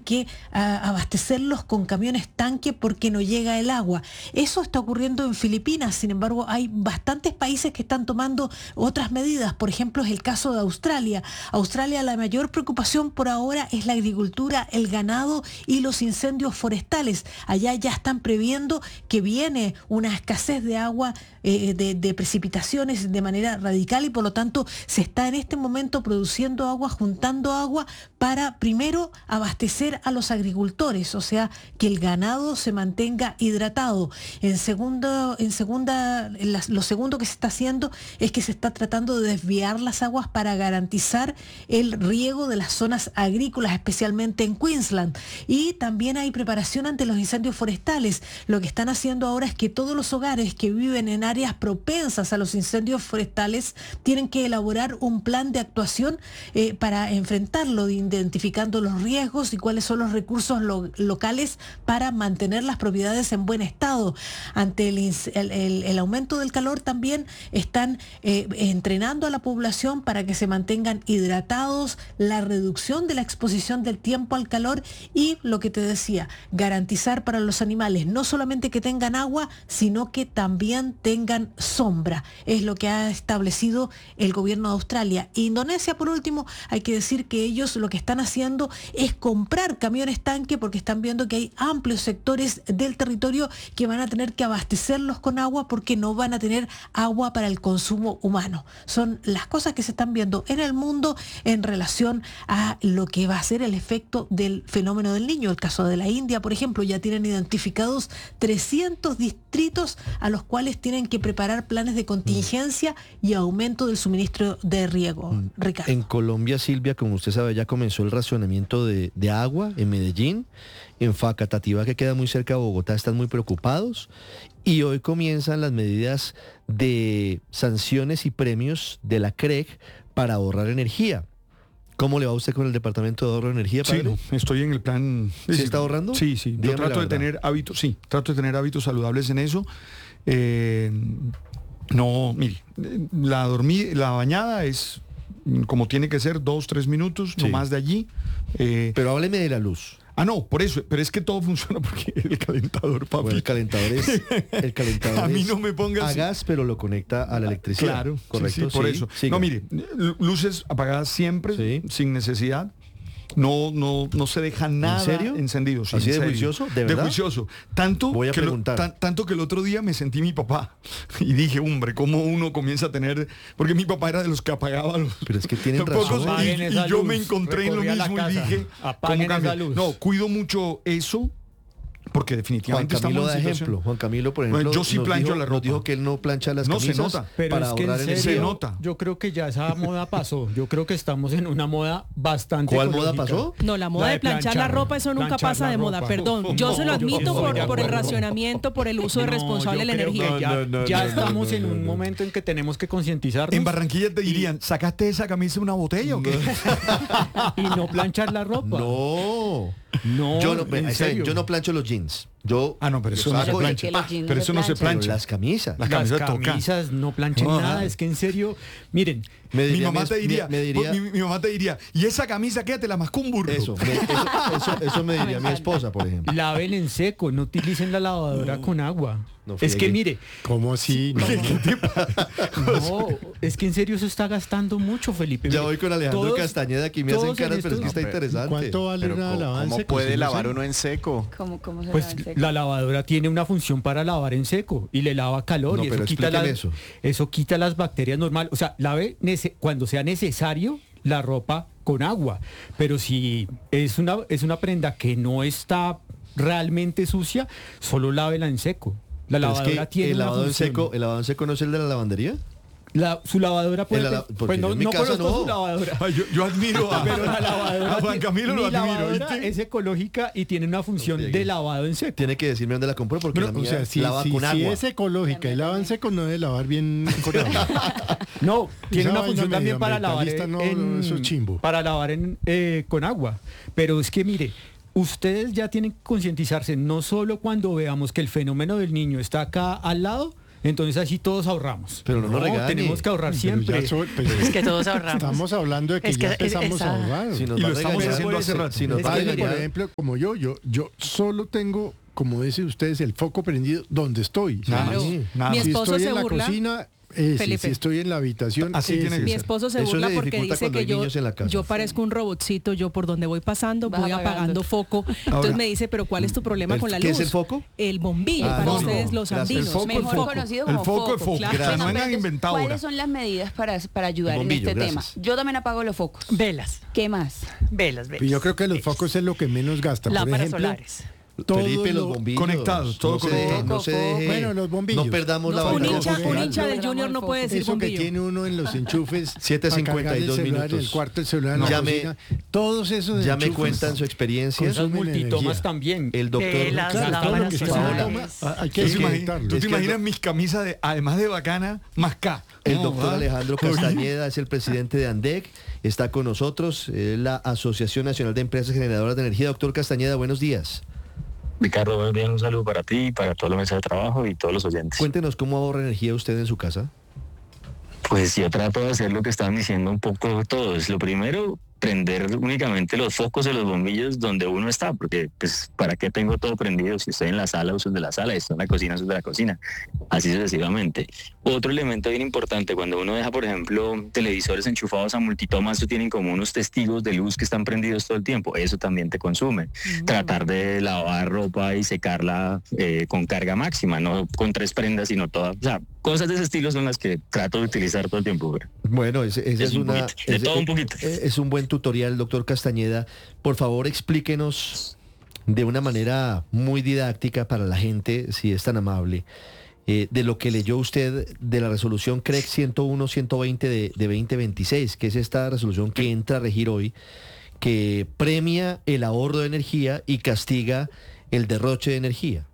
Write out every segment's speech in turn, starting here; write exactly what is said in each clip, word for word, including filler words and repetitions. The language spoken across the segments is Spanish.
que a, abastecerlos con camiones tanque porque no llega el agua. Eso está ocurriendo en Filipinas, sin embargo hay bastantes países que están tomando otras medidas. Por ejemplo, es el caso de Australia. Australia, la mayor preocupación por ahora es la agricultura, el ganado y los incendios forestales. Allá ya están previendo que viene una escasez de agua, eh, de, de precipitaciones de manera radical, y por lo tanto se está en este momento produciendo agua, juntando agua para primero abastecer a los agricultores, o sea, que el ganado se mantenga hidratado. En segundo, en segunda, en la, lo segundo que se está haciendo es que se está tratando de desviar las aguas para garantizar el riego de las zonas agrícolas, especialmente en Queensland. Y también hay preparación ante los incendios forestales. Lo que están haciendo ahora es que todos los hogares que viven en áreas propensas a los incendios forestales tienen que elaborar un plan de actuación eh, para enfrentarlo, identificando los riesgos y cuáles son los recursos lo, locales para mantener las propiedades en buen estado. Ante el, el, el, el aumento del calor también están eh, entrenando a la población para que se mantengan hidratados, la reducción de la exposición del tiempo al calor y, lo que te decía, garantizar para los animales no solamente que tengan agua, sino que también tengan sombra. Es lo que ha establecido el gobierno de Australia. Indonesia, por último, hay que decir que ellos lo que están haciendo es comprar camiones tanque porque están viendo que hay amplios sectores del territorio que van a tener que abastecerlos con agua porque no van a tener agua para el consumo humano. Son las cosas que se están viendo en el mundo en relación a lo que va a ser el efecto del fenómeno del Niño. El caso de la India, por ejemplo, ya tienen identificados trescientos distritos a los cuales tienen que preparar planes de contingencia y aumento del suministro de riego. Ricardo. En Colombia, Silvia, como usted sabe, ya comenzó el racionamiento de, de agua en Medellín. En Facatativá, que queda muy cerca de Bogotá, están muy preocupados. Y hoy comienzan las medidas de sanciones y premios de la C R E G para ahorrar energía. ¿Cómo le va a usted con el Departamento de Ahorro de Energía, padre? Sí, no, estoy en el plan... ¿Sí está ahorrando? Sí, sí. Yo trato de tener hábitos, sí, trato de tener hábitos saludables en eso. Eh, no, mire, la dormida, la bañada es como tiene que ser, dos, tres minutos, sí. No más de allí. Eh, Pero hábleme de la luz. Ah, no, por eso, pero es que todo funciona porque el calentador, papi. Bueno, el calentador es, el calentador a mí no me pongas a gas, pero lo conecta a la electricidad. Claro, correcto. Sí, sí, por sí, eso. Siga. No, mire, luces apagadas siempre, sí. Sin necesidad. No, no, no se deja nada ¿En serio? encendido. Sí, ¿Así en de serio. juicioso? ¿De verdad? De juicioso. Tanto, Voy a que preguntar. Lo, tan, tanto que el otro día me sentí mi papá. Y dije, hombre, ¿cómo uno comienza a tener...? Porque mi papá era de los que apagaba los... Pero es que tienen razón. Y, y yo luz, me encontré en lo mismo y dije... Apaguen esa luz. No, cuido mucho eso... Porque definitivamente Juan Camilo estamos da en ejemplo. Juan Camilo, por ejemplo, bueno, yo sí nos plancho dijo, la ropa. Nos dijo que él no plancha las no camisas se nota, pero para es que ahorrar en energía. Se nota. Yo creo que ya esa moda pasó. Yo creo que estamos en una moda bastante ¿Cuál ecológica. moda pasó? No, la moda La de planchar, planchar la ropa, eso nunca pasa de moda, perdón. Yo no, se lo admito yo por, por el racionamiento, por el uso no, irresponsable de la energía. Ya, no, no, ya no, estamos no, no, en un no. momento en que tenemos que concientizarnos. En Barranquilla te dirían, ¿sacaste esa camisa de una botella o qué? Y no planchar la ropa. No. No, Yo no, en está bien, serio. yo no plancho los jeans. Yo Ah, no, pero eso no se saco- plancha. los jeans Pero no eso se no se Pero plancha. las camisas. Las Las camisas toca. camisas no planchen No, nada. no. Es que en serio, miren, Me Mi diría mamá mi- te diría, me, me diría mi, mi mamá te diría, y esa camisa quédate la mascó un burro. eso, me- eso, eso, eso me diría mi esposa, por ejemplo. laven en seco, no utilicen la lavadora con agua. No es friegue. que mire, ¿Cómo así? No, no, es que en serio eso está gastando mucho, Felipe. Ya Mire, voy con Alejandro todos- Castañeda, aquí me hacen todos en caras, pero es que estos- está interesante. ¿Cuánto vale Pero una ¿cómo, lavada en ¿cómo seco? puede Sí, no lavar sé. uno en seco? ¿Cómo, cómo se Pues lava en seco? la lavadora tiene una función para lavar en seco y le lava calor No, y eso pero quita, explíqueme las, eso. eso quita las bacterias normales. O sea, lave nece- cuando sea necesario la ropa con agua. Pero si es una, es una prenda que no está realmente sucia, solo lávela en seco. La Pero es lavadora que tiene el una lavado en función. seco, el lavado en seco no es el de la lavandería. La- su lavadora puede... El la- tener- porque pues no, yo en mi no casa conozco no. su lavadora. Ay, yo, yo admiro a, Pero la lavadora a Juan ti- Camilo, mi lo admiro. lavadora ¿viste? es ecológica y tiene una función No, de lavado en seco. Tiene que decirme dónde la compró porque Bueno, la o mía sea, si, lava si- con si agua. es ecológica y lava en seco, no debe lavar bien con agua. No, tiene Esa una vaina función también para lavar medioambientalista, en, no, eso es chimbo. para lavar en, eh, con agua. Pero es que mire, ustedes ya tienen que concientizarse no solo cuando veamos que el fenómeno del niño está acá al lado, Entonces así todos ahorramos. Pero no nos regañe. Tenemos que ahorrar Pero siempre. ya so- pero Es que todos ahorramos. estamos hablando de que, Es que ya es- empezamos esa- a ahorrar. Si nos Y va lo a estamos regañar, haciendo hace si- rato. si nos Es va a que, regañar, por ejemplo, como yo, yo, yo solo tengo, como dicen ustedes, el foco prendido donde estoy. Nada Claro. más, Sí. nada Mi más. Si esposo estoy se en la burla. cocina, ese. Felipe. Si estoy en la habitación, Así tiene ese. que Mi ser. esposo se Eso burla le porque dificulta dice cuando que hay yo, niños en la casa. yo parezco un robotcito, yo por donde voy pasando Vas voy apagando. apagando foco. Entonces Ahora, me dice, pero ¿cuál es tu problema ¿el- con la luz? qué es el foco? El bombillo, Ah, para no, ustedes no, los gracias. andinos. El foco, el Mejor foco. conocido El como foco es foco, foco. claro. Que no Bueno, vengan pero inventado ¿cuáles ahora. son las medidas para, para ayudar El bombillo, en este gracias. tema? Yo también apago los focos. Velas, ¿Qué más? velas, velas. Y yo creo que los focos es lo que menos gasta. Por Lámparas ejemplo, solares. todo Felipe, los lo- bombillos. Conectados, todo no se conectado. deje- no se deje- Bueno, los bombillos. No perdamos la No, un verdad. hincha, un Porque- hincha del Junior no puede decir Eso que bombillo. tiene uno en los enchufes. siete para cincuenta y cargar el dos celular en minutos. el cuarto, el celular en la Ya me- cocina. Todos esos Ya me enchufes cuentan su experiencia. Esas consumen multitomas energía. también. El doctor Velas, Claro, todo lo lámparas que está Paola. en la toma, hay que ¿Tú te imaginas, editarlo. tú Es te que el imaginas do- mis camisas de, además de bacana, más K? El No, doctor ¿va? Alejandro Castañeda es el presidente de ANDEC, está con nosotros, es la Asociación Nacional de Empresas Generadoras de Energía. Doctor Castañeda, buenos días. Ricardo, buenos días, un saludo para ti, para toda la mesa de trabajo y todos los oyentes. Cuéntenos cómo ahorra energía usted en su casa. Pues yo trato de hacer lo que estaban diciendo un poco todos. Lo primero, prender únicamente los focos de los bombillos donde uno está, porque pues ¿para qué tengo todo prendido? Si estoy en la sala, uso el de la sala, si estoy en la cocina, uso el de la cocina, así sucesivamente. Otro elemento bien importante, cuando uno deja, por ejemplo, televisores enchufados a multitomas, eso tienen como unos testigos de luz que están prendidos todo el tiempo, eso también te consume. Mm. Tratar de lavar ropa y secarla eh, con carga máxima, no con tres prendas, sino todas, o sea, cosas de ese estilo son las que trato de utilizar todo el tiempo. Pero Bueno, ese, ese Es es, un una, poquito, de ese- todo un poquito. eh, es un buen tutorial, doctor Castañeda. Por favor, explíquenos de una manera muy didáctica para la gente, si es tan amable, eh, de lo que leyó usted de la resolución C R E C ciento uno ciento veinte de, de veinte veintiséis, que es esta resolución que entra a regir hoy, que premia el ahorro de energía y castiga el derroche de energía.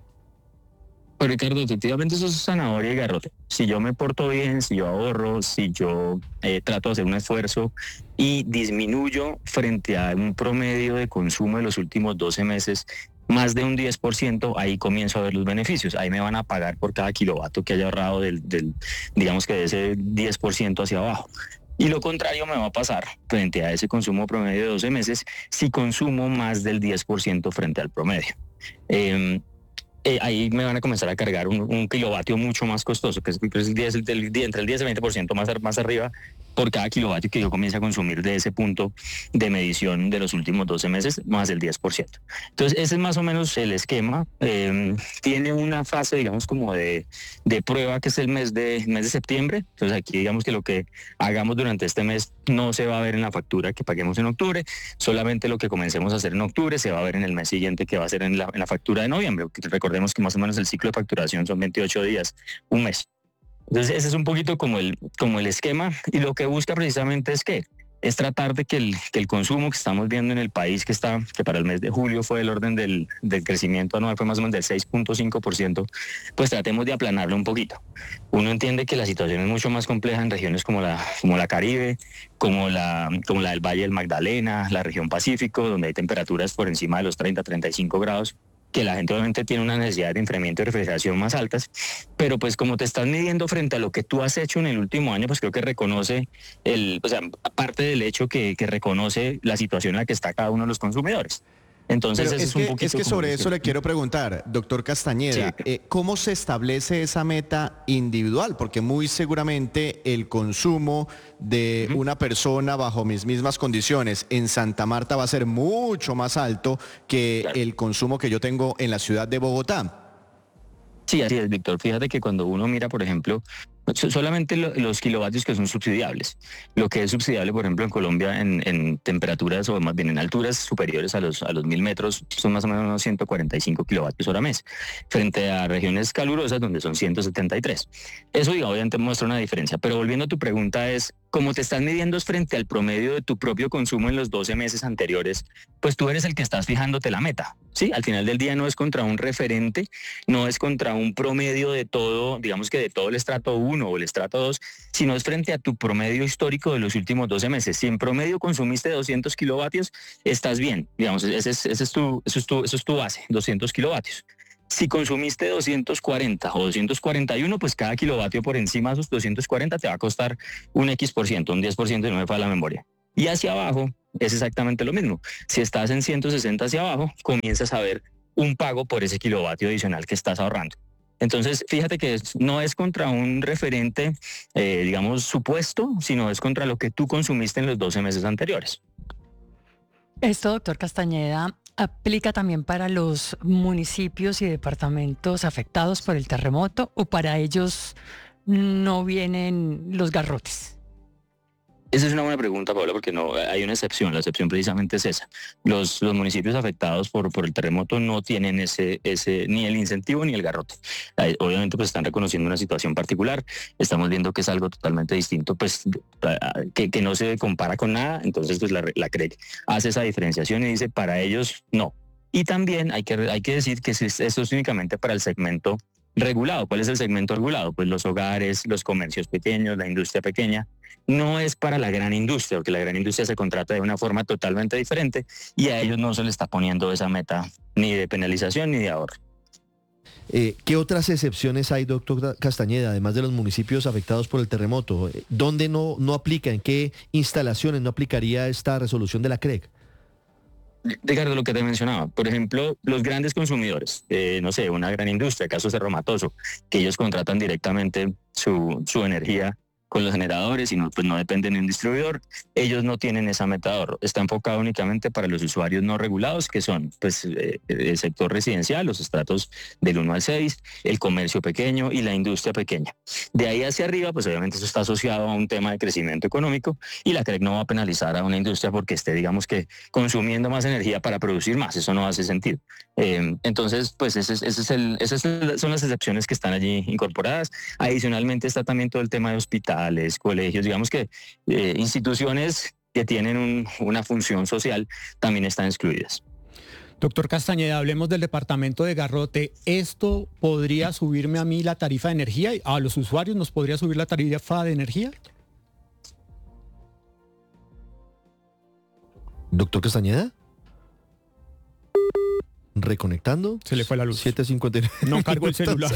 Pues Ricardo, efectivamente eso es zanahoria y garrote. Si yo me porto bien, si yo ahorro, si yo eh, trato de hacer un esfuerzo y disminuyo frente a un promedio de consumo de los últimos doce meses, más de un diez por ciento, ahí comienzo a ver los beneficios. Ahí me van a pagar por cada kilovatio que haya ahorrado del, del digamos que de ese diez por ciento hacia abajo. Y lo contrario me va a pasar frente a ese consumo promedio de doce meses si consumo más del diez por ciento frente al promedio. Eh, Eh, ahí me van a comenzar a cargar un, un kilovatio mucho más costoso, que es, que es el diez, el, el, entre el diez y el veinte por ciento más, más arriba por cada kilovatio que yo comience a consumir de ese punto de medición de los últimos doce meses, más el diez por ciento. Entonces, ese es más o menos el esquema. Eh, tiene una fase, digamos, como de, de prueba, que es el mes de, mes de septiembre. Entonces, aquí digamos que lo que hagamos durante este mes no se va a ver en la factura que paguemos en octubre, solamente lo que comencemos a hacer en octubre se va a ver en el mes siguiente, que va a ser en la, en la factura de noviembre. Recordemos que más o menos el ciclo de facturación son veintiocho días, un mes. Entonces ese es un poquito como el, como el esquema, y lo que busca precisamente es que es tratar de que el, que el consumo que estamos viendo en el país, que está que para el mes de julio fue el orden del, del crecimiento anual, fue más o menos del seis punto cinco por ciento, pues tratemos de aplanarlo un poquito. Uno entiende que la situación es mucho más compleja en regiones como la, como la Caribe, como la, como la del Valle del Magdalena, la región Pacífico, donde hay temperaturas por encima de los treinta, treinta y cinco grados, que la gente obviamente tiene una necesidad de enfriamiento y refrigeración más altas, pero pues como te estás midiendo frente a lo que tú has hecho en el último año, pues creo que reconoce, el, o sea, aparte del hecho que, que reconoce la situación en la que está cada uno de los consumidores. Entonces, Pero ese es, es un que, poquito es que como sobre el eso le esquema. quiero preguntar, doctor Castañeda, Sí. eh, ¿cómo se establece esa meta individual? Porque muy seguramente el consumo de Ujú. una persona bajo mis mismas condiciones en Santa Marta va a ser mucho más alto que Claro. el consumo que yo tengo en la ciudad de Bogotá. Sí, así es, Víctor. Fíjate que cuando uno mira, por ejemplo, so- solamente lo- los kilovatios que son subsidiables, lo que es subsidiable, por ejemplo, en Colombia en, en temperaturas o más bien en alturas superiores a los, a los mil metros, son más o menos unos ciento cuarenta y cinco kilovatios hora mes, frente a regiones calurosas donde son ciento setenta y tres. Eso, digo, obviamente muestra una diferencia, pero volviendo a tu pregunta es, como te estás midiendo es frente al promedio de tu propio consumo en los doce meses anteriores, pues tú eres el que estás fijándote la meta, ¿sí? Al final del día no es contra un referente, no es contra un promedio de todo, digamos que de todo el estrato uno o el estrato dos, sino es frente a tu promedio histórico de los últimos doce meses. Si en promedio consumiste doscientos kilovatios, estás bien, digamos, ese es, ese es, tu, eso es, tu, eso es tu base, doscientos kilovatios. Si consumiste doscientos cuarenta o doscientos cuarenta y uno, pues cada kilovatio por encima de esos doscientos cuarenta te va a costar un X por ciento, un diez por ciento, y no me falla la memoria. Y hacia abajo es exactamente lo mismo. Si estás en ciento sesenta hacia abajo, comienzas a ver un pago por ese kilovatio adicional que estás ahorrando. Entonces, fíjate que es, no es contra un referente, eh, digamos, supuesto, sino es contra lo que tú consumiste en los doce meses anteriores. Esto, doctor Castañeda, ¿aplica también para los municipios y departamentos afectados por el terremoto o para ellos no vienen los garrotes? Esa es una buena pregunta, Paula, porque no hay una excepción. La excepción precisamente es esa. Los, los municipios afectados por, por el terremoto no tienen ese, ese ni el incentivo ni el garrote. Obviamente, pues están reconociendo una situación particular. Estamos viendo que es algo totalmente distinto, pues que, que no se compara con nada. Entonces, pues la, la C R E C hace esa diferenciación y dice, para ellos no. Y también hay que, hay que decir que esto es únicamente para el segmento regulado. ¿Cuál es el segmento regulado? Pues los hogares, los comercios pequeños, la industria pequeña. No es para la gran industria, porque la gran industria se contrata de una forma totalmente diferente y a ellos no se les está poniendo esa meta ni de penalización ni de ahorro. Eh, ¿Qué otras excepciones hay, doctor Castañeda, además de los municipios afectados por el terremoto? ¿Dónde no, no aplica? ¿En qué instalaciones no aplicaría esta resolución de la C R E C? Ricardo, lo que te mencionaba, por ejemplo, los grandes consumidores, eh, no sé, una gran industria, caso Cerro Matoso, que ellos contratan directamente su, su energía con los generadores y no, pues no dependen de un distribuidor, ellos no tienen esa meta de ahorro. Está enfocado únicamente para los usuarios no regulados, que son pues, eh, el sector residencial, los estratos del uno al seis, el comercio pequeño y la industria pequeña. De ahí hacia arriba, pues obviamente eso está asociado a un tema de crecimiento económico y la C R E C no va a penalizar a una industria porque esté, digamos que, consumiendo más energía para producir más. Eso no hace sentido. Eh, entonces, pues ese es, ese es el, esas son las excepciones que están allí incorporadas. Adicionalmente está también todo el tema de hospitales, colegios, digamos que eh, instituciones que tienen un, una función social también están excluidas. Doctor Castañeda, hablemos del departamento de Garrote. ¿Esto podría subirme a mí la tarifa de energía? ¿A los usuarios nos podría subir la tarifa de energía? Doctor Castañeda. Reconectando. Se le fue la luz. siete cincuenta y nueve. No cargó el celular.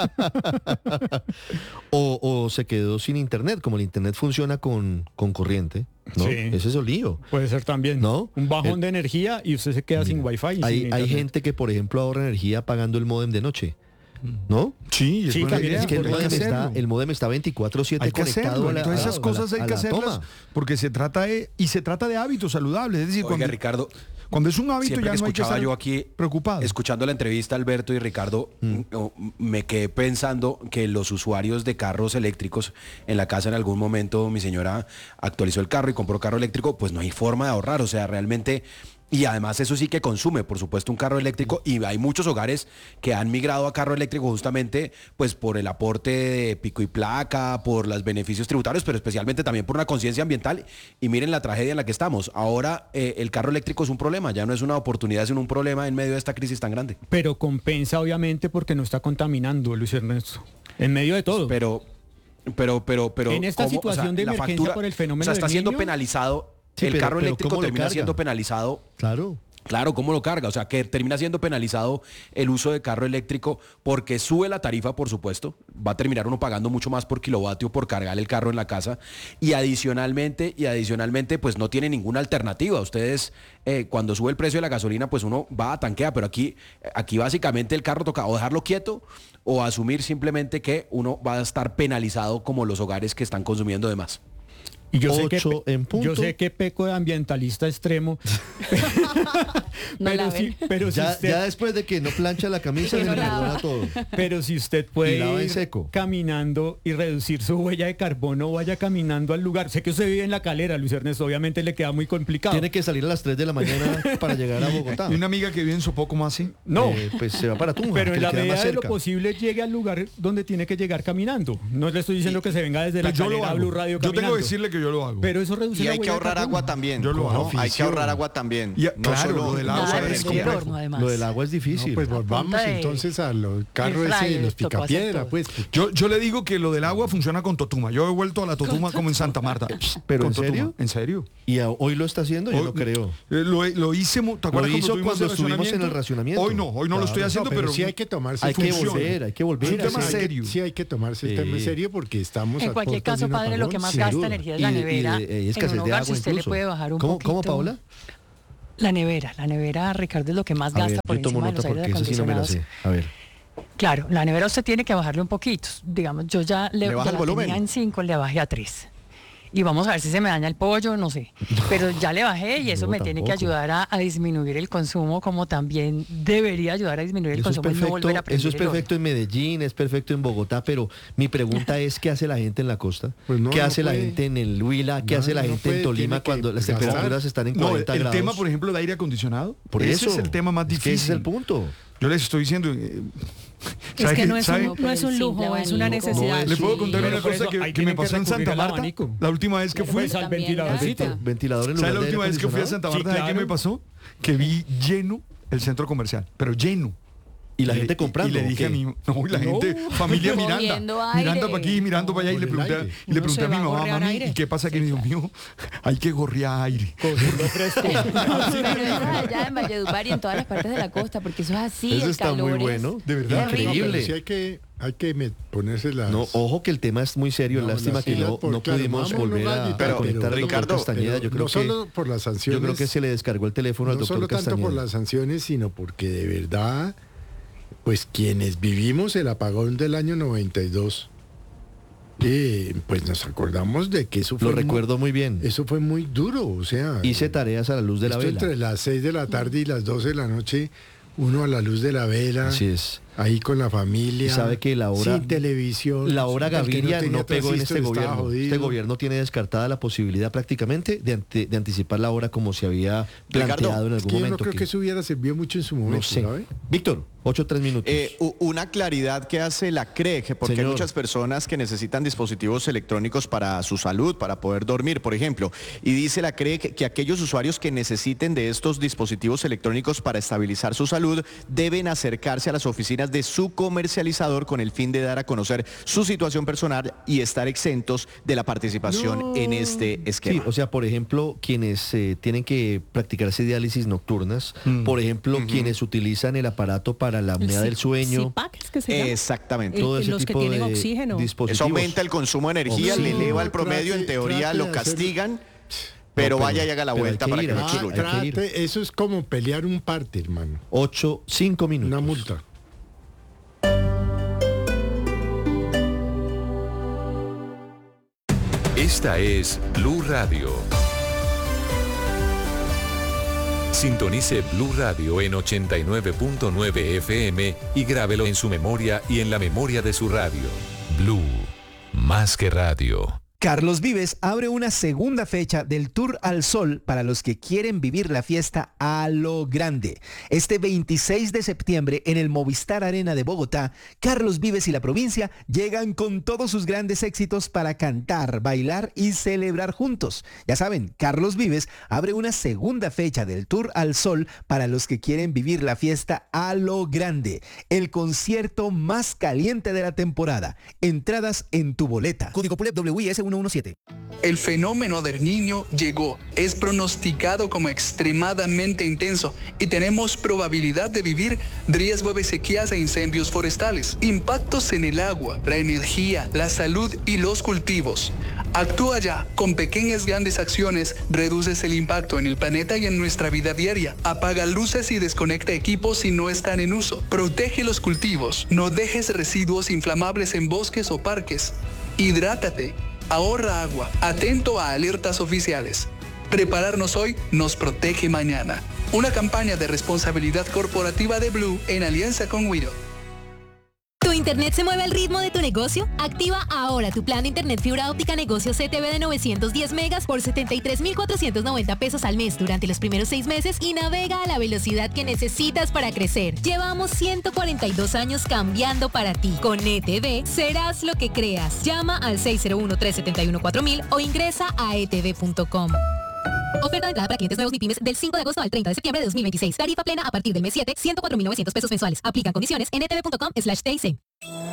o, o se quedó sin internet, como el internet funciona con, con corriente, ¿no? Sí. Ese es el lío. Puede ser también. ¿No? Un bajón el, de energía y usted se queda sin wifi. Y hay, sin hay gente que, por ejemplo, ahorra energía pagando el módem de noche. ¿No? Sí, es sí, buena idea. idea. Es que el Hay módem, que está, hacerlo. el módem está veinticuatro siete Hay que conectado hacerlo. a la, Entonces esas a la- cosas hay a que la hacerlas toma. porque se trata de y se trata de hábitos saludables. Es decir, Oiga, cuando, Ricardo, cuando es un hábito siempre ya que no hay que escuchaba estar yo aquí, preocupado. escuchando la entrevista, Alberto y Ricardo, mm, me quedé pensando que los usuarios de carros eléctricos en la casa en algún momento, mi señora actualizó el carro y compró carro eléctrico, pues no hay forma de ahorrar, o sea, realmente... Y además eso sí que consume, por supuesto, un carro eléctrico y hay muchos hogares que han migrado a carro eléctrico justamente pues por el aporte de pico y placa, por los beneficios tributarios, pero especialmente también por una conciencia ambiental. Y miren la tragedia en la que estamos. Ahora eh, el carro eléctrico es un problema, ya no es una oportunidad, sino un problema en medio de esta crisis tan grande. Pero compensa obviamente porque no está contaminando, Luis Ernesto. En medio de todo. Pero, pero, pero, pero... En esta ¿cómo? situación de la emergencia factura, por el fenómeno o sea, está del siendo Niño. penalizado. Sí, el pero- carro pero eléctrico ¿cómo lo termina carga? siendo penalizado. Claro. Claro, ¿cómo lo carga? O sea, que termina siendo penalizado el uso de carro eléctrico porque sube la tarifa, por supuesto. Va a terminar uno pagando mucho más por kilovatio por cargar el carro en la casa. Y adicionalmente, y adicionalmente, pues no tiene ninguna alternativa. Ustedes, eh, cuando sube el precio de la gasolina, pues uno va a tanquear. Pero aquí, aquí básicamente el carro toca o dejarlo quieto o asumir simplemente que uno va a estar penalizado como los hogares que están consumiendo de más. Y yo sé, que, Ocho en punto. yo sé que peco de ambientalista extremo. No pero, laven. si, pero, si Ya, usted, ya después de que no plancha la camisa, Que se no le perdona lava. todo. pero si usted puede Y lava en ir seco. caminando y reducir su huella de carbono, vaya caminando al lugar. Sé que usted vive en La Calera, Luis Ernesto, obviamente le queda muy complicado. Tiene que salir a las tres de la mañana para llegar a Bogotá. Y una amiga que vive en Sopó, ¿cómo así? No, Eh, pues se va para Tunja, pero que en le la queda más medida de lo cerca. posible llegue al lugar donde tiene que llegar caminando. No le estoy diciendo que se venga desde La Pues yo lo Calera a hago. Blue Radio Yo caminando. tengo que decirle que yo lo hago. Pero eso reduce Y la hay que huella de ahorrar carbono. agua también. Yo lo ¿no? hago. Hay que ahorrar agua también. Y, no claro, solo lo del agua Nada usar de el prender el complejo. horno, además. Lo del agua es difícil. No, pues A volvamos punta de entonces a los carros air ese de fryer, los tocó hacer picapiedra, todo. pues. Yo, yo le digo que lo del agua funciona con Totuma. Yo he vuelto a la Totuma como en Santa Marta. ¿Pero Con en serio? Totuma. ¿En serio? ¿Y a- hoy lo está haciendo? Yo Hoy- no creo. Eh, Lo, lo hice, mu- ¿te acuerdas Lo hizo tuvimos cuando estuvimos en el racionamiento. Hoy no, hoy no lo estoy Claro, haciendo, no, pero, pero, sí hay que tomarse Hay que funciona. volver, hay que volver. Es un a tema hacer- serio. Sí hay que tomarse el Sí. tema en serio porque estamos En a cualquier puertas de caso, un padre, lo apagón, que más sin gasta duda. energía es Y la de- y nevera. de- y En escasez un de hogar, agua si usted le incluso. puede bajar un ¿Cómo, poquito. ¿Cómo, Paola? La nevera, la nevera, Ricardo, es lo que más A gasta ver, por yo tomo encima de nota los aires porque esa sí no me la acondicionados. sé. A ver. Claro, la nevera usted tiene que bajarle un poquito. Digamos, yo ya le, ¿Le baja ya el la volumen? tenía en cinco, le bajé a tres. Y vamos a ver si se me daña el pollo, no sé. Pero ya le bajé y eso No, me tiene que tampoco. ayudar a, a disminuir el consumo, como también debería ayudar a disminuir el Eso es, consumo y no perfecto, volver a prender eso es el horno. perfecto en Medellín, es perfecto en Bogotá, pero mi pregunta es, ¿qué hace la gente en la costa? Pues no, ¿Qué no hace la puede. gente en el Huila? ¿Qué No, hace la no gente puede, en Tolima tiene que cuando las gastar. temperaturas están en No, el, cuarenta el grados? tema, por ejemplo, del aire acondicionado. Por ese eso. es el tema más Es que difícil. ese es el punto. Yo les estoy diciendo. eh, Es ¿sabe que qué- no es, sabe? un, no es un lujo, es una necesidad. Le puedo contar Sí. una Pero por cosa eso que, ahí que me tienen que pasó en recurrir Santa al Marta. abanico. La última vez que fui. Pues al también, ventiladorcito. gasta. Ventilador en lugar ¿Sabes la de aire última vez que fui a Santa Sí, Marta? ¿Sabe qué claro. me pasó? Que vi lleno el centro comercial, pero lleno. Y la le- gente comprando. Y le ¿o dije qué? a mi, no, y la No. gente, familia Miranda, Cogiendo aire. mirando para aquí, mirando para allá, y por le el pregunté, aire. y le Uno pregunté se a mi va a mamá, gorrear mami, aire. ¿y qué pasa? Que Dios mío, hay que gorrear aire. Cogiendo fresco. Pero eso es allá en Valledupar y en todas las partes de la costa, porque eso es así, Eso el está calor muy es bueno, de verdad, terrible. increíble. Pero sí hay que, hay que me- ponerse las... No, ojo que el tema es muy serio. No, Lástima las que siglas no, por- no claro, pudimos vamos, volver no, a, Galli, a pero- conectar al Ricardo, doctor Castañeda. Pero Yo creo no que, solo por las sanciones, yo creo que se le descargó el teléfono al no doctor solo tanto Castañeda. por las sanciones, sino porque de verdad, pues quienes vivimos el apagón del año noventa y dos, eh, pues nos acordamos de que eso fue Lo muy- recuerdo muy bien. eso fue muy duro, o sea, Hice tareas a la luz de la esto vela. entre las seis de la tarde y las doce de la noche, uno a la luz de la vela, Así es. ahí con la familia, Y sabe que la hora- sin televisión, La hora el que Gaviria no, tenía pegó en este transistor estaba gobierno. jodido. Este gobierno tiene descartada la posibilidad prácticamente de, ante- de anticipar la hora como se había planteado Ricardo, en Es algún que yo no momento. creo que eso hubiera servido mucho en su momento, no sé. ¿sabe? Víctor, ocho tres minutos. Eh, u- una claridad que hace la C R E G, porque Señor. hay muchas personas que necesitan dispositivos electrónicos para su salud, para poder dormir, por ejemplo. Y dice la C R E G que aquellos usuarios que necesiten de estos dispositivos electrónicos para estabilizar su salud deben acercarse a las oficinas de su comercializador con el fin de dar a conocer su situación personal y estar exentos de la participación No. en este Sí, esquema. o sea, por ejemplo, quienes eh, tienen que practicarse diálisis nocturnas, Mm. por ejemplo, quienes utilizan el aparato para la apnea del sueño, CPAP, ¿es que se llama? Exactamente. todo Eh, ese los que tipo tienen de oxígeno. dispositivos. Eso aumenta el consumo de energía, Sí. le eleva el promedio, en Trate- teoría trate lo de hacer- castigan, pero, No, vaya y haga la pero hay vuelta que para ir, que no hay que- excluya. hay que ir. Trate- eso es como pelear un parte, hermano. Ocho, cinco minutos. Una multa. Esta es Blue Radio. Sintonice Blue Radio en ochenta y nueve punto nueve F M y grábelo en su memoria y en la memoria de su radio. Blue, más que radio. Carlos Vives abre una segunda fecha del Tour al Sol para los que quieren vivir la fiesta a lo grande. Este veintiséis de septiembre en el Movistar Arena de Bogotá, Carlos Vives y la provincia llegan con todos sus grandes éxitos para cantar, bailar y celebrar juntos. Ya saben, Carlos Vives abre una segunda fecha del Tour al Sol para los que quieren vivir la fiesta a lo grande. El concierto más caliente de la temporada. Entradas en tu boleta. Código P U L E P W I S ciento diecisiete. El fenómeno del Niño llegó, es pronosticado como extremadamente intenso y tenemos probabilidad de vivir riesgo de sequías e incendios forestales, impactos en el agua, la energía, la salud y los cultivos. Actúa ya, con pequeñas grandes acciones reduces el impacto en el planeta y en nuestra vida diaria. Apaga luces y desconecta equipos si no están en uso. Protege los cultivos, no dejes residuos inflamables en bosques o parques. Hidrátate. Ahorra agua, atento a alertas oficiales. Prepararnos hoy nos protege mañana. Una campaña de responsabilidad corporativa de Blue en alianza con Wido. Tu internet se mueve al ritmo de tu negocio? Activa ahora tu plan de internet fibra óptica negocio C T V de novecientos diez megas por setenta y tres mil cuatrocientos noventa pesos al mes durante los primeros seis meses y navega a la velocidad que necesitas para crecer. Llevamos ciento cuarenta y dos años cambiando para ti. Con E T V serás lo que creas. Llama al seis cero uno, tres siete uno, cuatro mil o ingresa a e t v punto com. Oferta de entrada para clientes nuevos MIPYMES del cinco de agosto al treinta de septiembre de dos mil veintiséis. Tarifa plena a partir del mes siete, ciento cuatro mil novecientos pesos mensuales. Aplican condiciones en e t v punto com slash t i c.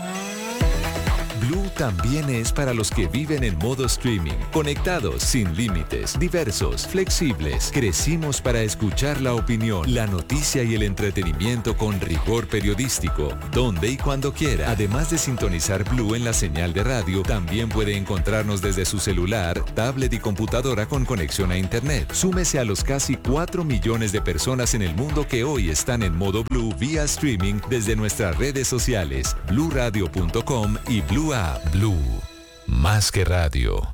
Blue también es para los que viven en modo streaming, conectados, sin límites, diversos, flexibles. Crecimos para escuchar la opinión, la noticia y el entretenimiento con rigor periodístico, donde y cuando quiera. Además de sintonizar Blue en la señal de radio, también puede encontrarnos desde su celular, tablet y computadora con conexión a internet. Súmese a los casi cuatro millones de personas en el mundo que hoy están en modo Blue vía streaming desde nuestras redes sociales, blue radio punto com y Blue App. Blue, más que radio.